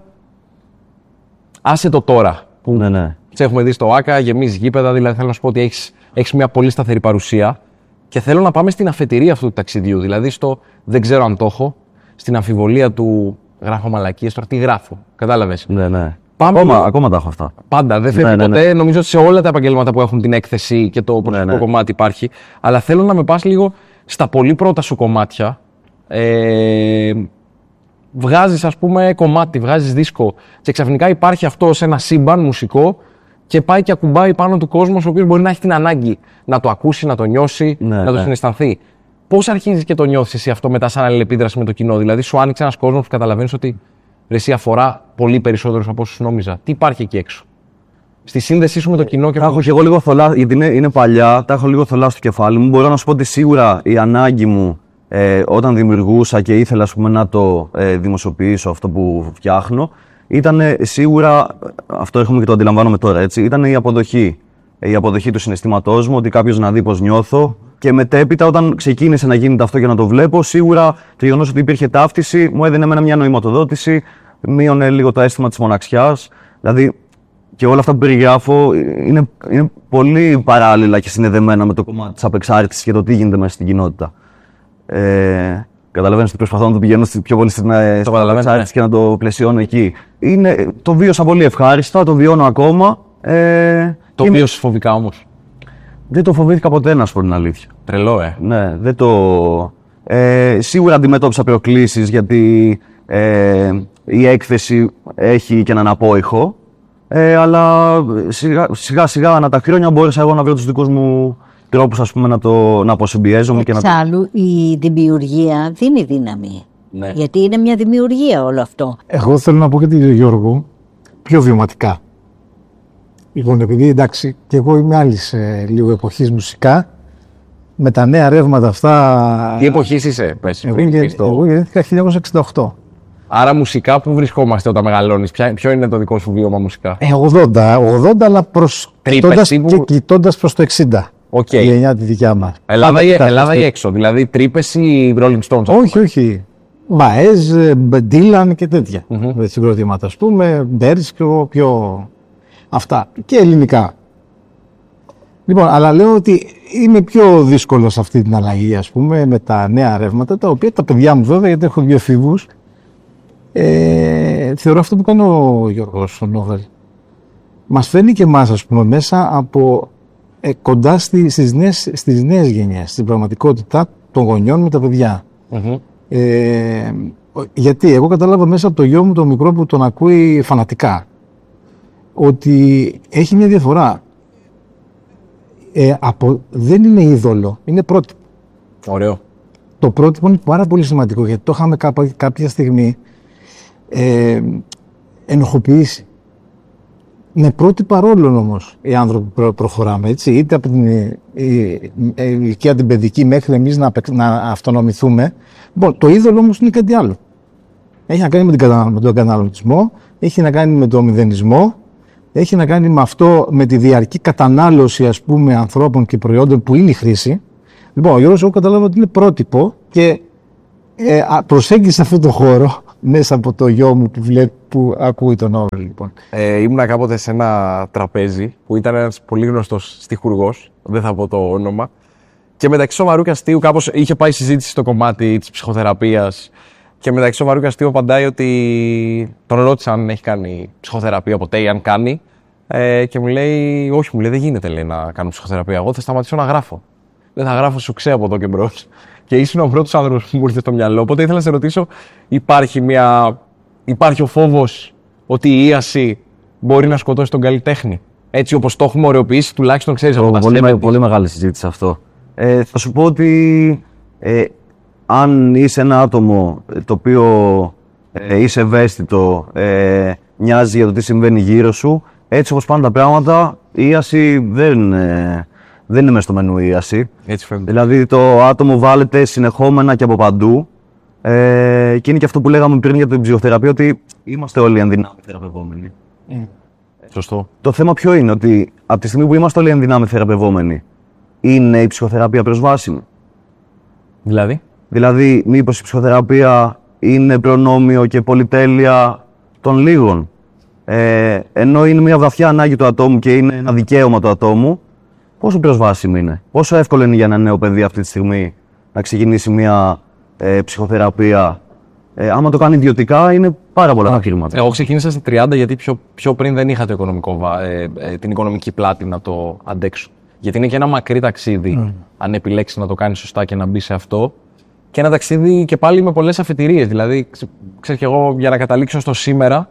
Άσε το τώρα. Που ναι, ναι. Σε έχουμε δει στο ΆΚΑ, γεμίζει γήπεδα, δηλαδή θέλω να σου πω ότι έχεις, έχεις μια πολύ σταθερή παρουσία. Και θέλω να πάμε στην αφετηρία αυτού του ταξιδιού. Δηλαδή στο δεν ξέρω αν το έχω, στην αμφιβολία του γράφω μαλακίες, τώρα τι γράφω. Κατάλαβες. Ναι, ναι. Πάμε ακόμα, λίγο... ακόμα τα έχω αυτά. Πάντα, δεν φεύγει ναι, ναι, ποτέ. Ναι. Νομίζω ότι σε όλα τα επαγγέλματα που έχουν την έκθεση και το προσωπικό ναι, ναι. κομμάτι υπάρχει. Αλλά θέλω να με πας λίγο στα πολύ πρώτα σου κομμάτια. Ε, βγάζεις, ας πούμε, κομμάτι, βγάζεις δίσκο και ξαφνικά υπάρχει αυτό σε ένα σύμπαν μουσικό. Και πάει και ακουμπάει πάνω του κόσμο, ο οποίος μπορεί να έχει την ανάγκη να το ακούσει, να το νιώσει, ναι, να το ναι. συναισθανθεί. Πώς αρχίζεις και το νιώθεις εσύ αυτό μετά, σαν αλληλεπίδραση με το κοινό? Δηλαδή, σου άνοιξε ένας κόσμος που καταλαβαίνεις ότι ρε, εσύ αφορά πολύ περισσότερους από όσους νόμιζα. Τι υπάρχει εκεί έξω? Στη σύνδεσή σου με το κοινό και τα έχω και εγώ λίγο θολά, γιατί είναι, είναι παλιά, τα έχω λίγο θολά στο κεφάλι μου. Μπορώ να σου πω ότι σίγουρα η ανάγκη μου ε, όταν δημιουργούσα και ήθελα ας πούμε, να το ε, δημοσιοποιήσω αυτό που φτιάχνω. Ήταν σίγουρα, αυτό έχουμε και το αντιλαμβάνομαι τώρα, έτσι, ήταν η αποδοχή. Η αποδοχή του συναισθήματός μου, ότι κάποιος να δει πώς νιώθω. Και μετέπειτα, όταν ξεκίνησε να γίνεται αυτό για να το βλέπω, σίγουρα το γεγονός ότι υπήρχε ταύτιση μου έδινε εμένα μια νοηματοδότηση, μείωνε λίγο το αίσθημα της μοναξιάς. Δηλαδή, και όλα αυτά που περιγράφω είναι, είναι πολύ παράλληλα και συνδεδεμένα με το κομμάτι της απεξάρτησης και το τι γίνεται μέσα στην κοινότητα. Ε, Καταλαβαίνεις ότι προσπαθώ να το πηγαίνω πιο πολύ στην εξάρτηση και να το πλαισιώνω εκεί. Είναι, το βίωσα πολύ ευχάριστα, το βιώνω ακόμα. Ε, το είναι... βίωσες φοβικά όμως? Δεν το φοβήθηκα ποτέ, να σου πω την αλήθεια. Τρελό, ε. Ναι, δεν το... Ε, σίγουρα αντιμετώπισα προκλήσεις, γιατί ε, η έκθεση έχει και έναν απόϊχο. Ε, αλλά σιγά, σιγά σιγά ανά τα χρόνια μπόρεσα εγώ να βρω τους δικούς μου τρόπους, ας πούμε, να, το, να αποσυμπιέζομαι. Εξάλλου, να... η δημιουργία δίνει δύναμη. Ναι. Γιατί είναι μια δημιουργία όλο αυτό. Εγώ θέλω να πω και τον Γιώργο πιο βιωματικά. Λοιπόν, επειδή εντάξει, και εγώ είμαι άλλη σε λίγο εποχής μουσικά, με τα νέα ρεύματα αυτά. Τι εποχής είσαι, πες? Εγώ, εγώ, το... εγώ γεννήθηκα χίλια εννιακόσια εξήντα οκτώ. Άρα μουσικά που βρισκόμαστε όταν μεγαλώνεις, ποιο είναι το δικό σου βίωμα μουσικά? Ε, ογδόντα, ογδόντα, αλλά προς, κοιτώντας, τύπου... και κοιτώντας προς το εξήντα. Okay. Η γενιά τη δικιά μας. Ελλάδα, ή, Ελλάδα ή έξω, δηλαδή τρύπες ή Rolling Stones? Όχι, όχι. Μπαέζ, Ντίλαν και τέτοια mm-hmm. συγκροτήματα, ας πούμε, Μπέρις και εγώ πιο... αυτά. Και ελληνικά. Λοιπόν, αλλά λέω ότι είμαι πιο δύσκολο σε αυτή την αλλαγή, ας πούμε, με τα νέα ρεύματα, τα οποία τα παιδιά μου βέβαια, γιατί έχω δύο εφήβους, ε, θεωρώ αυτό που κάνει ο Γιώργος ο Νόβελ. Μας φέρνει και εμάς, ας πούμε, μέσα από ε, κοντά στη, στις, νέες, στις νέες γενιές, στην πραγματικότητα των γονιών με τα παιδιά. Mm-hmm. Ε, γιατί εγώ κατάλαβα μέσα από το γιο μου το μικρό που τον ακούει φανατικά ότι έχει μια διαφορά. Ε, από, δεν είναι είδωλο, είναι πρότυπο. Ωραίο. Το πρότυπο είναι πάρα πολύ σημαντικό γιατί το είχαμε κάποια, κάποια στιγμή ε, ενοχοποιήσει. Με πρότυπα ρόλων όμως οι άνθρωποι προ, προχωράμε, έτσι, είτε από την ηλικία την παιδική μέχρι εμείς να, να αυτονομηθούμε. Λοιπόν, το είδωλο όμως είναι κάτι άλλο. Έχει να κάνει με, την, με τον καταναλωτισμό, έχει να κάνει με τον μηδενισμό, έχει να κάνει με αυτό, με τη διαρκή κατανάλωση, ας πούμε, ανθρώπων και προϊόντων που είναι η χρήση. Λοιπόν, ο Γιώργος, εγώ καταλάβω ότι είναι πρότυπο και ε, προσέγγισε αυτό το χώρο μέσα από το γιο μου που, βλέπει, που ακούει τον Όβελ, λοιπόν. Ε, ήμουνα κάποτε σε ένα τραπέζι που ήταν ένας πολύ γνωστός στιχουργός, δεν θα πω το όνομα, και μεταξύ σοβαρού και αστείου κάπως είχε πάει συζήτηση στο κομμάτι της ψυχοθεραπείας και μεταξύ σοβαρού και αστείου απαντάει ότι τον ρώτησα αν έχει κάνει ψυχοθεραπεία ποτέ ή αν κάνει ε, και μου λέει, όχι, μου λέει, δεν γίνεται, λέει, να κάνω ψυχοθεραπεία, εγώ θα σταματήσω να γράφω. Δεν θα γράφω σουξέ από εδώ και μπρος. Και ήσουν ο πρώτος άνθρωπος που μου ήρθε στο μυαλό. Οπότε ήθελα να σε ρωτήσω, υπάρχει, μια... υπάρχει ο φόβος ότι η ίαση μπορεί να σκοτώσει τον καλλιτέχνη? Έτσι όπως το έχουμε ωρεοποιήσει, τουλάχιστον ξέρεις από τα πολύ, στέπη. πολύ μεγάλη συζήτηση αυτό. Ε, θα σου πω ότι ε, αν είσαι ένα άτομο το οποίο ε, είσαι ευαίσθητο, ε, νοιάζει για το τι συμβαίνει γύρω σου, έτσι όπως πάνε τα πράγματα, η ίαση δεν... Ε, Δεν είναι μέσα στο μενού η ίαση. Έτσι φαίνεται. Δηλαδή το άτομο βάλετε συνεχόμενα και από παντού. Ε, και είναι και αυτό που λέγαμε πριν για την ψυχοθεραπεία, ότι είμαστε όλοι ενδυνάμει θεραπευόμενοι. Mm. Σωστό. Το θέμα ποιο είναι, ότι από τη στιγμή που είμαστε όλοι ενδυνάμει θεραπευόμενοι, είναι η ψυχοθεραπεία προσβάσιμη? Δηλαδή. Δηλαδή, μήπως η ψυχοθεραπεία είναι προνόμιο και πολυτέλεια των λίγων? Ε, ενώ είναι μια βαθιά ανάγκη του ατόμου και είναι ένα δικαίωμα του ατόμου, πόσο προσβάσιμη είναι? Πόσο εύκολο είναι για ένα νέο παιδί αυτή τη στιγμή να ξεκινήσει μια ε, ψυχοθεραπεία? Ε, άμα το κάνει ιδιωτικά, είναι πάρα πολλά τα χρήματα. Εγώ ξεκίνησα στα τριάντα γιατί πιο, πιο πριν δεν είχα το οικονομικό, ε, ε, την οικονομική πλάτη να το αντέξω. Γιατί είναι και ένα μακρύ ταξίδι, mm. αν επιλέξει να το κάνει σωστά και να μπει σε αυτό. Και ένα ταξίδι και πάλι με πολλές αφετηρίες. Δηλαδή, ξέρεις και εγώ για να καταλήξω στο σήμερα,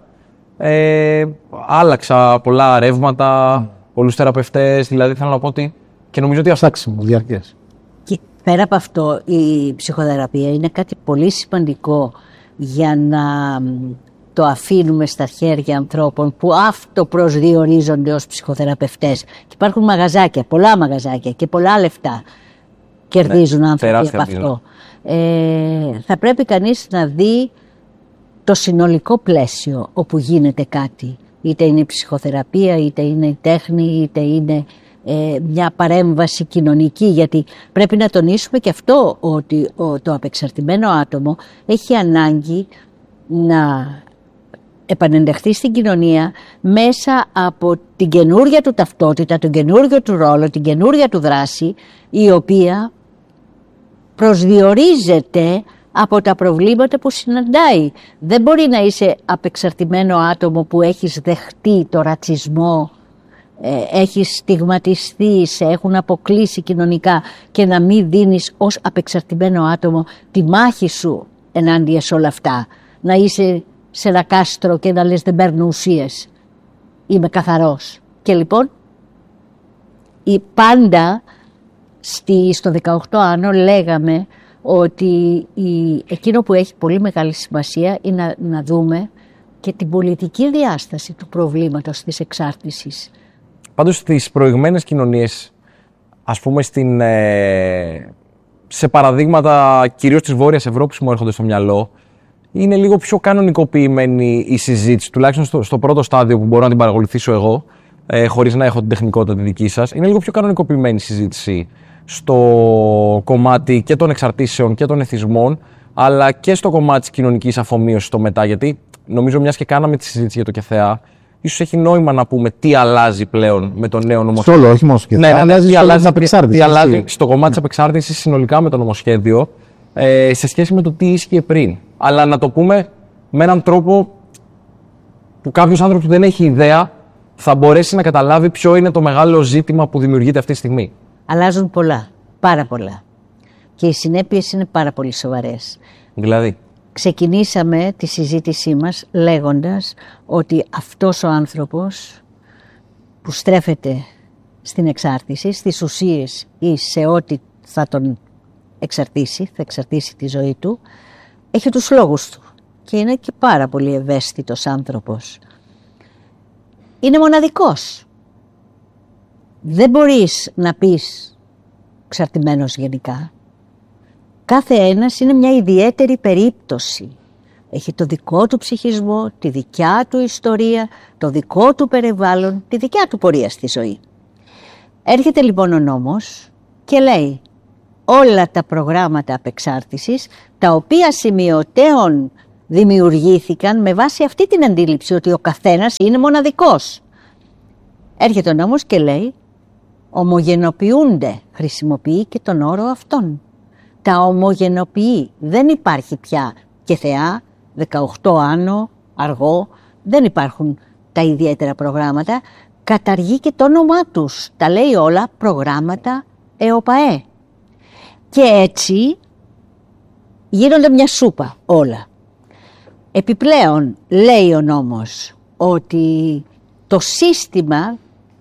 ε, άλλαξα πολλά ρεύματα. Mm. Πολλούς θεραπευτές, δηλαδή θέλω να πω ότι και νομίζω ότι ψάξιμο, διαρκές. Και πέρα από αυτό, η ψυχοθεραπεία είναι κάτι πολύ σημαντικό για να το αφήνουμε στα χέρια ανθρώπων που αυτοπροσδιορίζονται ως ψυχοθεραπευτές. Και υπάρχουν μαγαζάκια, πολλά μαγαζάκια και πολλά λεφτά κερδίζουν ναι, άνθρωποι από αυτό. Ε, θα πρέπει κανείς να δει το συνολικό πλαίσιο όπου γίνεται κάτι. Είτε είναι η ψυχοθεραπεία, είτε είναι η τέχνη, είτε είναι ε, μια παρέμβαση κοινωνική. Γιατί πρέπει να τονίσουμε και αυτό, ότι ο, το απεξαρτημένο άτομο έχει ανάγκη να επανενταχθεί στην κοινωνία μέσα από την καινούρια του ταυτότητα, τον καινούργιο του ρόλο, την καινούρια του δράση, η οποία προσδιορίζεται από τα προβλήματα που συναντάει. Δεν μπορεί να είσαι απεξαρτημένο άτομο που έχεις δεχτεί το ρατσισμό, ε, έχεις στιγματιστεί, σε έχουν αποκλείσει κοινωνικά και να μην δίνεις ως απεξαρτημένο άτομο τη μάχη σου ενάντια σε όλα αυτά. Να είσαι σε ένα κάστρο και να λες δεν παίρνω ουσίες, είμαι καθαρός. Και λοιπόν η πάντα στη, στο δεκαοκτώ άνω λέγαμε ότι η, εκείνο που έχει πολύ μεγάλη σημασία είναι να, να δούμε και την πολιτική διάσταση του προβλήματος της εξάρτησης. Πάντως στις προηγμένες κοινωνίες, ας πούμε στην, ε, σε παραδείγματα κυρίως της Βόρειας Ευρώπης που μου έρχονται στο μυαλό, είναι λίγο πιο κανονικοποιημένη η συζήτηση, τουλάχιστον στο, στο πρώτο στάδιο που μπορώ να την παρακολουθήσω εγώ, ε, χωρίς να έχω την τεχνικότητα τη δική σας, είναι λίγο πιο κανονικοποιημένη η συζήτηση στο κομμάτι και των εξαρτήσεων και των εθισμών, αλλά και στο κομμάτι της κοινωνικής αφομοίωσης στο μετά. Γιατί νομίζω, μιας και κάναμε τη συζήτηση για το ΚΕΘΕΑ, ίσως έχει νόημα να πούμε τι αλλάζει πλέον με το νέο νομοσχέδιο. Στο όλο, όχι μόνο στο ΚΕΘΕΑ. Ναι, ναι, αλλάζει τι αλλάζει, απεξάρτηση. Τι αλλάζει στο κομμάτι της απεξάρτησης συνολικά με το νομοσχέδιο, ε, σε σχέση με το τι ίσχυε πριν. Αλλά να το πούμε με έναν τρόπο που κάποιος άνθρωπος που δεν έχει ιδέα θα μπορέσει να καταλάβει ποιο είναι το μεγάλο ζήτημα που δημιουργείται αυτή τη στιγμή. Αλλάζουν πολλά, πάρα πολλά. και οι συνέπειες είναι πάρα πολύ σοβαρές. Δηλαδή. Ξεκινήσαμε τη συζήτησή μας λέγοντας ότι αυτός ο άνθρωπος που στρέφεται στην εξάρτηση, στις ουσίες ή σε ό,τι θα τον εξαρτήσει, θα εξαρτήσει τη ζωή του, έχει τους λόγους του και είναι και πάρα πολύ ευαίσθητος άνθρωπος. Είναι μοναδικός. Δεν μπορείς να πεις εξαρτημένος γενικά. Κάθε ένας είναι μια ιδιαίτερη περίπτωση. Έχει το δικό του ψυχισμό, τη δικιά του ιστορία, το δικό του περιβάλλον, τη δικιά του πορεία στη ζωή. Έρχεται λοιπόν ο νόμος και λέει όλα τα προγράμματα απεξάρτησης, τα οποία σημειωτέων δημιουργήθηκαν με βάση αυτή την αντίληψη ότι ο καθένας είναι μοναδικός. Έρχεται ο νόμος και λέει ομογενοποιούνται, χρησιμοποιεί και τον όρο αυτόν. Τα ομογενοποιεί, δεν υπάρχει πια και θεά, δεκαοκτώ άνω, αργό, δεν υπάρχουν τα ιδιαίτερα προγράμματα, καταργεί και το όνομά τους, τα λέει όλα προγράμματα ΕΟΠΑΕ. Και έτσι γίνονται μια σούπα όλα. Επιπλέον λέει ο νόμος ότι το σύστημα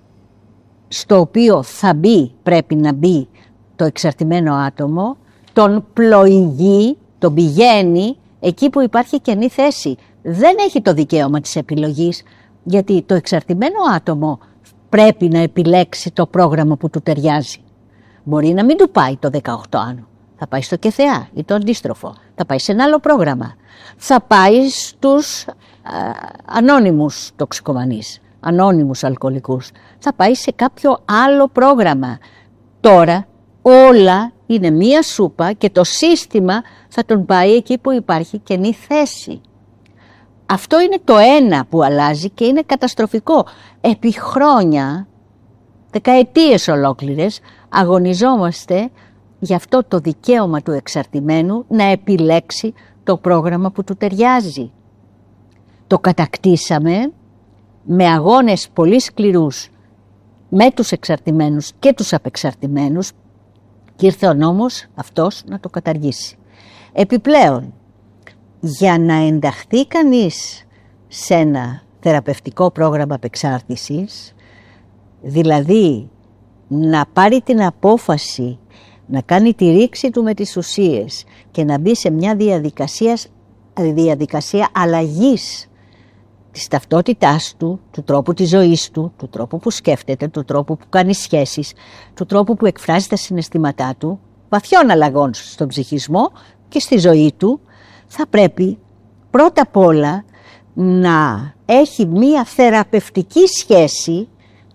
στο οποίο θα μπει, πρέπει να μπει το εξαρτημένο άτομο, τον πλοηγεί, τον πηγαίνει εκεί που υπάρχει κενή θέση. Δεν έχει το δικαίωμα της επιλογής, γιατί το εξαρτημένο άτομο πρέπει να επιλέξει το πρόγραμμα που του ταιριάζει. Μπορεί να μην του πάει το δεκαοκτώ άνω, θα πάει στο ΚΕΘΕΑ ή το αντίστροφο, θα πάει σε ένα άλλο πρόγραμμα, θα πάει στους α, ανώνυμους τοξικομανείς, ανώνυμους αλκοολικούς, θα πάει σε κάποιο άλλο πρόγραμμα. Τώρα όλα είναι μία σούπα και το σύστημα θα τον πάει εκεί που υπάρχει κενή θέση. Αυτό είναι το ένα που αλλάζει και είναι καταστροφικό. Επί χρόνια, δεκαετίες ολόκληρες, αγωνιζόμαστε για αυτό το δικαίωμα του εξαρτημένου να επιλέξει το πρόγραμμα που του ταιριάζει. Το κατακτήσαμε με αγώνες πολύ σκληρούς με τους εξαρτημένους και τους απεξαρτημένους και ήρθε ο νόμος αυτός να το καταργήσει. Επιπλέον, για να ενταχθεί κανείς σε ένα θεραπευτικό πρόγραμμα απεξάρτησης, δηλαδή να πάρει την απόφαση να κάνει τη ρήξη του με τις ουσίες και να μπει σε μια διαδικασία, διαδικασία αλλαγής της ταυτότητάς του, του τρόπου της ζωής του, του τρόπου που σκέφτεται, του τρόπου που κάνει σχέσεις, του τρόπου που εκφράζει τα συναισθήματά του, βαθιών αλλαγών στον ψυχισμό και στη ζωή του, θα πρέπει πρώτα απ' όλα να έχει μία θεραπευτική σχέση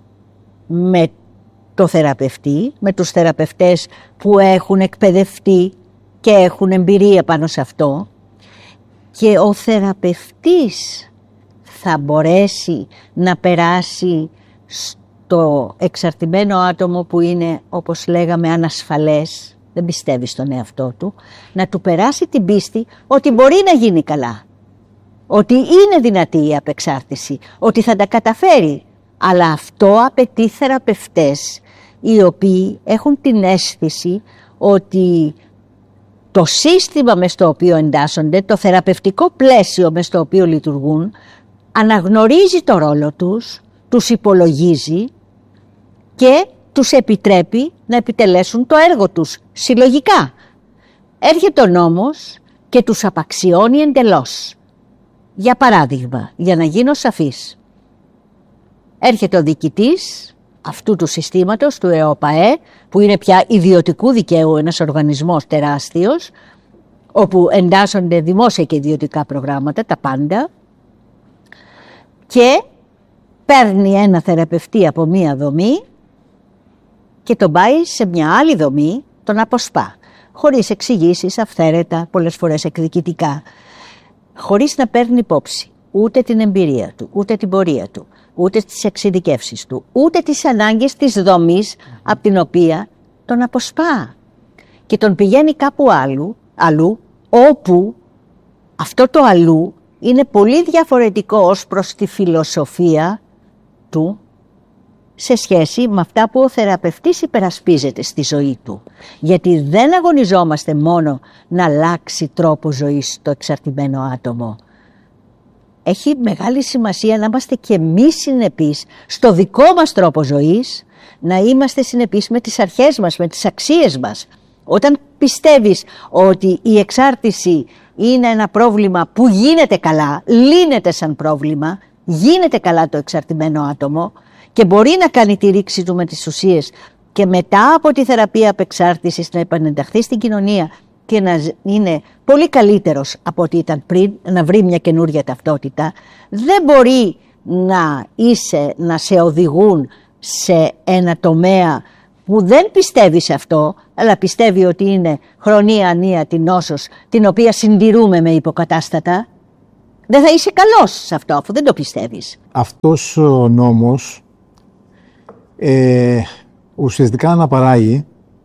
με το θεραπευτή, με τους θεραπευτές που έχουν εκπαιδευτεί και έχουν εμπειρία πάνω σε αυτό, και ο θεραπευτής θα μπορέσει να περάσει στο εξαρτημένο άτομο που είναι, όπως λέγαμε, ανασφαλές, δεν πιστεύει στον εαυτό του, να του περάσει την πίστη ότι μπορεί να γίνει καλά, ότι είναι δυνατή η απεξάρτηση, ότι θα τα καταφέρει. Αλλά αυτό απαιτεί θεραπευτές οι οποίοι έχουν την αίσθηση ότι το σύστημα μες στο οποίο εντάσσονται, το θεραπευτικό πλαίσιο μες στο οποίο λειτουργούν, αναγνωρίζει το ρόλο τους, τους υπολογίζει και τους επιτρέπει να επιτελέσουν το έργο τους συλλογικά. Έρχεται ο νόμος και τους απαξιώνει εντελώς. Για παράδειγμα, για να γίνω σαφής, έρχεται ο διοικητής αυτού του συστήματος, του ΕΟΠΑΕ, που είναι πια ιδιωτικού δικαίου ένας οργανισμός τεράστιος, όπου εντάσσονται δημόσια και ιδιωτικά προγράμματα, τα πάντα, και παίρνει ένα θεραπευτή από μία δομή και τον πάει σε μια άλλη δομή, τον αποσπά, χωρίς εξηγήσεις, αυθαίρετα, πολλές φορές εκδικητικά, χωρίς να παίρνει υπόψη ούτε την εμπειρία του, ούτε την πορεία του, ούτε τις εξειδικεύσεις του, ούτε τις ανάγκες της δομής από την οποία τον αποσπά. Και τον πηγαίνει κάπου άλλου, αλλού, όπου αυτό το αλλού είναι πολύ διαφορετικό ως προς τη φιλοσοφία του, σε σχέση με αυτά που ο θεραπευτής υπερασπίζεται στη ζωή του. Γιατί δεν αγωνιζόμαστε μόνο να αλλάξει τρόπο ζωής το εξαρτημένο άτομο. Έχει μεγάλη σημασία να είμαστε και εμείς συνεπείς στο δικό μας τρόπο ζωής, να είμαστε συνεπείς με τις αρχές μας, με τις αξίες μας. Όταν πιστεύεις ότι η εξάρτηση είναι ένα πρόβλημα που γίνεται καλά, λύνεται σαν πρόβλημα, γίνεται καλά το εξαρτημένο άτομο και μπορεί να κάνει τη ρήξη του με τις ουσίες και μετά από τη θεραπεία απεξάρτησης να επανενταχθεί στην κοινωνία και να είναι πολύ καλύτερος από ό,τι ήταν πριν, να βρει μια καινούρια ταυτότητα, δεν μπορεί να είσαι, να σε οδηγούν σε ένα τομέα που δεν πιστεύει σε αυτό, αλλά πιστεύει ότι είναι χρονία ανία την νόσος, την οποία συντηρούμε με υποκατάστατα, δεν θα είσαι καλός σε αυτό, αφού δεν το πιστεύεις. Αυτός ο νόμος ε, ουσιαστικά αναπαράγει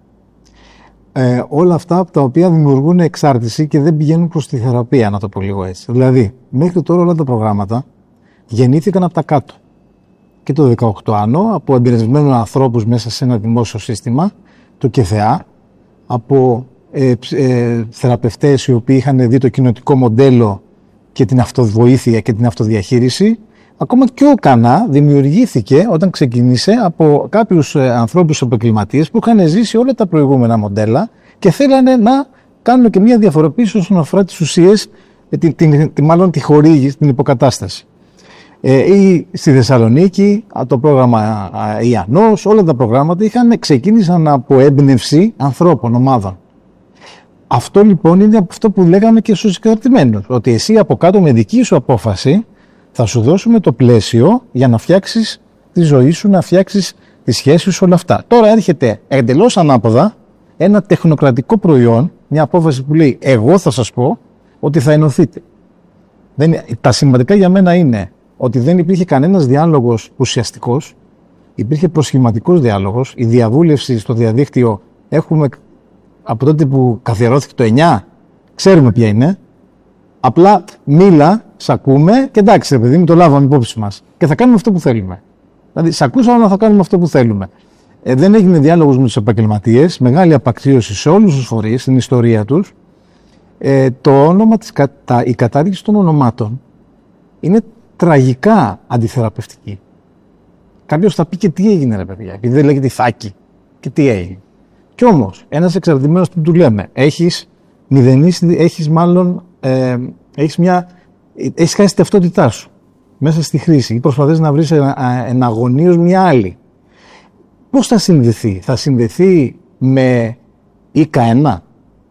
ε, όλα αυτά από τα οποία δημιουργούν εξάρτηση και δεν πηγαίνουν προς τη θεραπεία, να το πω λίγο έτσι. Δηλαδή, μέχρι τώρα όλα τα προγράμματα γεννήθηκαν από τα κάτω. Και το δεκαοκτώ άνω, από εμπειρευμένους ανθρώπους μέσα σε ένα δημόσιο σύστημα, το ΚΕΘΕΑ, από ε, ε, θεραπευτές οι οποίοι είχαν δει το κοινοτικό μοντέλο και την αυτοβοήθεια και την αυτοδιαχείριση. Ακόμα και ο ΚΑΝΑ δημιουργήθηκε όταν ξεκίνησε από κάποιους ε, ανθρώπους επαγγελματίες που είχαν ζήσει όλα τα προηγούμενα μοντέλα και θέλανε να κάνουν και μια διαφοροποίηση όσον αφορά τις ουσίες, την, την, την, μάλλον τη χορήγηση, την υποκατάσταση. Ε, ή στη Θεσσαλονίκη, το πρόγραμμα Ιαννός, όλα τα προγράμματα είχαν, ξεκίνησαν από έμπνευση ανθρώπων, ομάδων. Αυτό λοιπόν είναι από αυτό που λέγαμε και στους εξαρτημένους, ότι εσύ από κάτω με δική σου απόφαση θα σου δώσουμε το πλαίσιο για να φτιάξεις τη ζωή σου, να φτιάξεις τις σχέσεις σου, όλα αυτά. Τώρα έρχεται εντελώς ανάποδα ένα τεχνοκρατικό προϊόν, μια απόφαση που λέει εγώ θα σας πω ότι θα ενωθείτε. Δεν, τα σημαντικά για μένα είναι ότι δεν υπήρχε κανένας διάλογος ουσιαστικός, υπήρχε προσχηματικός διάλογος, η διαβούλευση στο διαδίκτυο έχουμε από τότε που καθιερώθηκε το εννιά, ξέρουμε ποια είναι, απλά μίλα, σ' ακούμε και εντάξει ρε παιδί μου, το λάβαμε υπόψη μας και θα κάνουμε αυτό που θέλουμε. Δηλαδή σ' ακούσαμε αλλά θα κάνουμε αυτό που θέλουμε. Ε, δεν έγινε διάλογος με τους επαγγελματίες, μεγάλη απαξίωση σε όλους τους φορείς, στην ιστορία τους. Ε, το όνομα της, τα, η κατάργηση των ονομάτων είναι τραγικά αντιθεραπευτική. Κάποιος θα πει και τι έγινε ρε παιδιά, επειδή δεν λέγεται Ιθάκη και τι έγινε. Κι όμως, ένας εξαρτημένος που του λέμε, έχεις μηδενίσει, έχεις μάλλον, ε, έχεις μια, έχεις χάσει την ταυτότητά σου μέσα στη χρήση ή προσπαθείς να βρεις εναγωνίως μια άλλη. Πώς θα συνδεθεί, θα συνδεθεί με ΙΚΑ ένα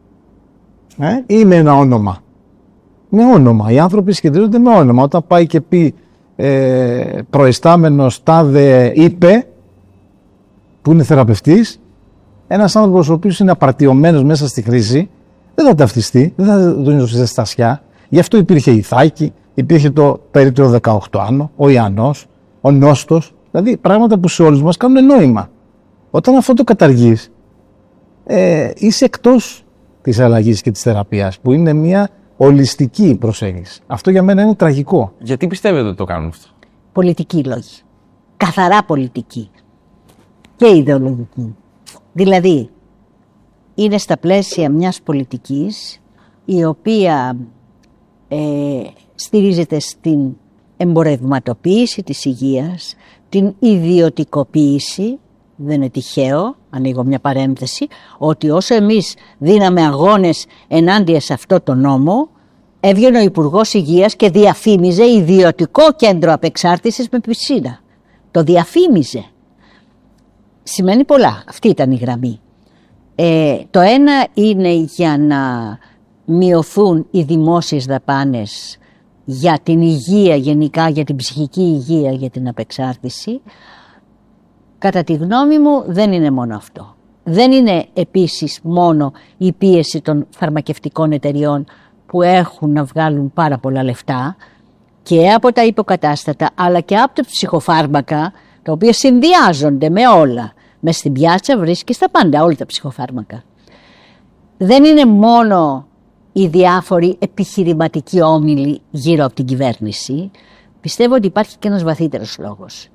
ε, ή με ένα όνομα. Με όνομα. Οι άνθρωποι σχετίζονται με όνομα. Όταν πάει και πει ε, προϊστάμενος τάδε είπε, που είναι θεραπευτής, ένας άνθρωπος ο οποίος είναι απαρτιωμένος μέσα στη χρήση, δεν θα ταυτιστεί, δεν θα τον δώσει ζεστασιά. Γι' αυτό υπήρχε η Ιθάκη, υπήρχε το περίπτωρο δεκαοκτώ άνω, ο Ιαννός, ο Νόστος, δηλαδή πράγματα που σε όλους μας κάνουν νόημα. Όταν αυτό το καταργείς, ε, είσαι εκτός της αλλαγής και της θεραπείας, που είναι μια ολιστική προσέγγιση. Αυτό για μένα είναι τραγικό. Γιατί πιστεύετε ότι το κάνουν αυτό? Πολιτική λόγη. Καθαρά πολιτική. Και ιδεολογική. Δηλαδή, είναι στα πλαίσια μιας πολιτικής η οποία ε, στηρίζεται στην εμπορευματοποίηση της υγείας, την ιδιωτικοποίηση. Δεν είναι τυχαίο, ανοίγω μια παρένθεση, ότι όσο εμείς δίναμε αγώνες ενάντια σε αυτό το νόμο, έβγαινε ο Υπουργός Υγείας και διαφήμιζε ιδιωτικό κέντρο απεξάρτησης με πισίνα. Το διαφήμιζε. Σημαίνει πολλά. Αυτή ήταν η γραμμή. Ε, το ένα είναι για να μειωθούν οι δημόσιες δαπάνες για την υγεία γενικά, για την ψυχική υγεία, για την απεξάρτηση. Κατά τη γνώμη μου δεν είναι μόνο αυτό. Δεν είναι επίσης μόνο η πίεση των φαρμακευτικών εταιριών που έχουν να βγάλουν πάρα πολλά λεφτά και από τα υποκατάστατα αλλά και από τα ψυχοφάρμακα, τα οποία συνδυάζονται με όλα. Μες στην πιάτσα βρίσκεις τα πάντα, όλα τα ψυχοφάρμακα. Δεν είναι μόνο οι διάφοροι επιχειρηματικοί όμιλοι γύρω από την κυβέρνηση. Πιστεύω ότι υπάρχει και ένας βαθύτερος λόγος.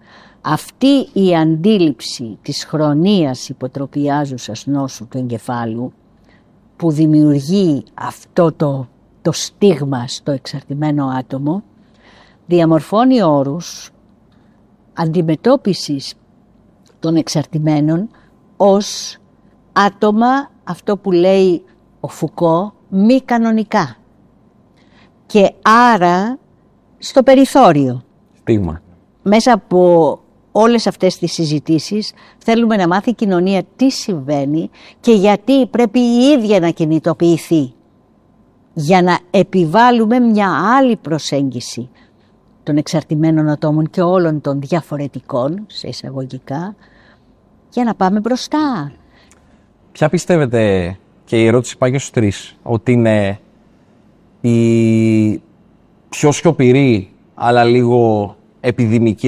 αυτή η αντίληψη της χρονίας υποτροπιάζουσας νόσου του εγκεφάλου που δημιουργεί αυτό το, το στίγμα στο εξαρτημένο άτομο, διαμορφώνει όρους αντιμετώπισης των εξαρτημένων ως άτομα, αυτό που λέει ο Φουκώ, μη κανονικά και άρα στο περιθώριο. Στίγμα. Μέσα από όλες αυτές τις συζητήσεις θέλουμε να μάθει η κοινωνία τι συμβαίνει και γιατί πρέπει η ίδια να κινητοποιηθεί για να επιβάλλουμε μια άλλη προσέγγιση των εξαρτημένων ατόμων και όλων των διαφορετικών, σε εισαγωγικά, για να πάμε μπροστά. Ποια πιστεύετε, και η ερώτηση πάει και στους τρεις, ότι είναι η πιο σιωπηρή αλλά λίγο επιδημική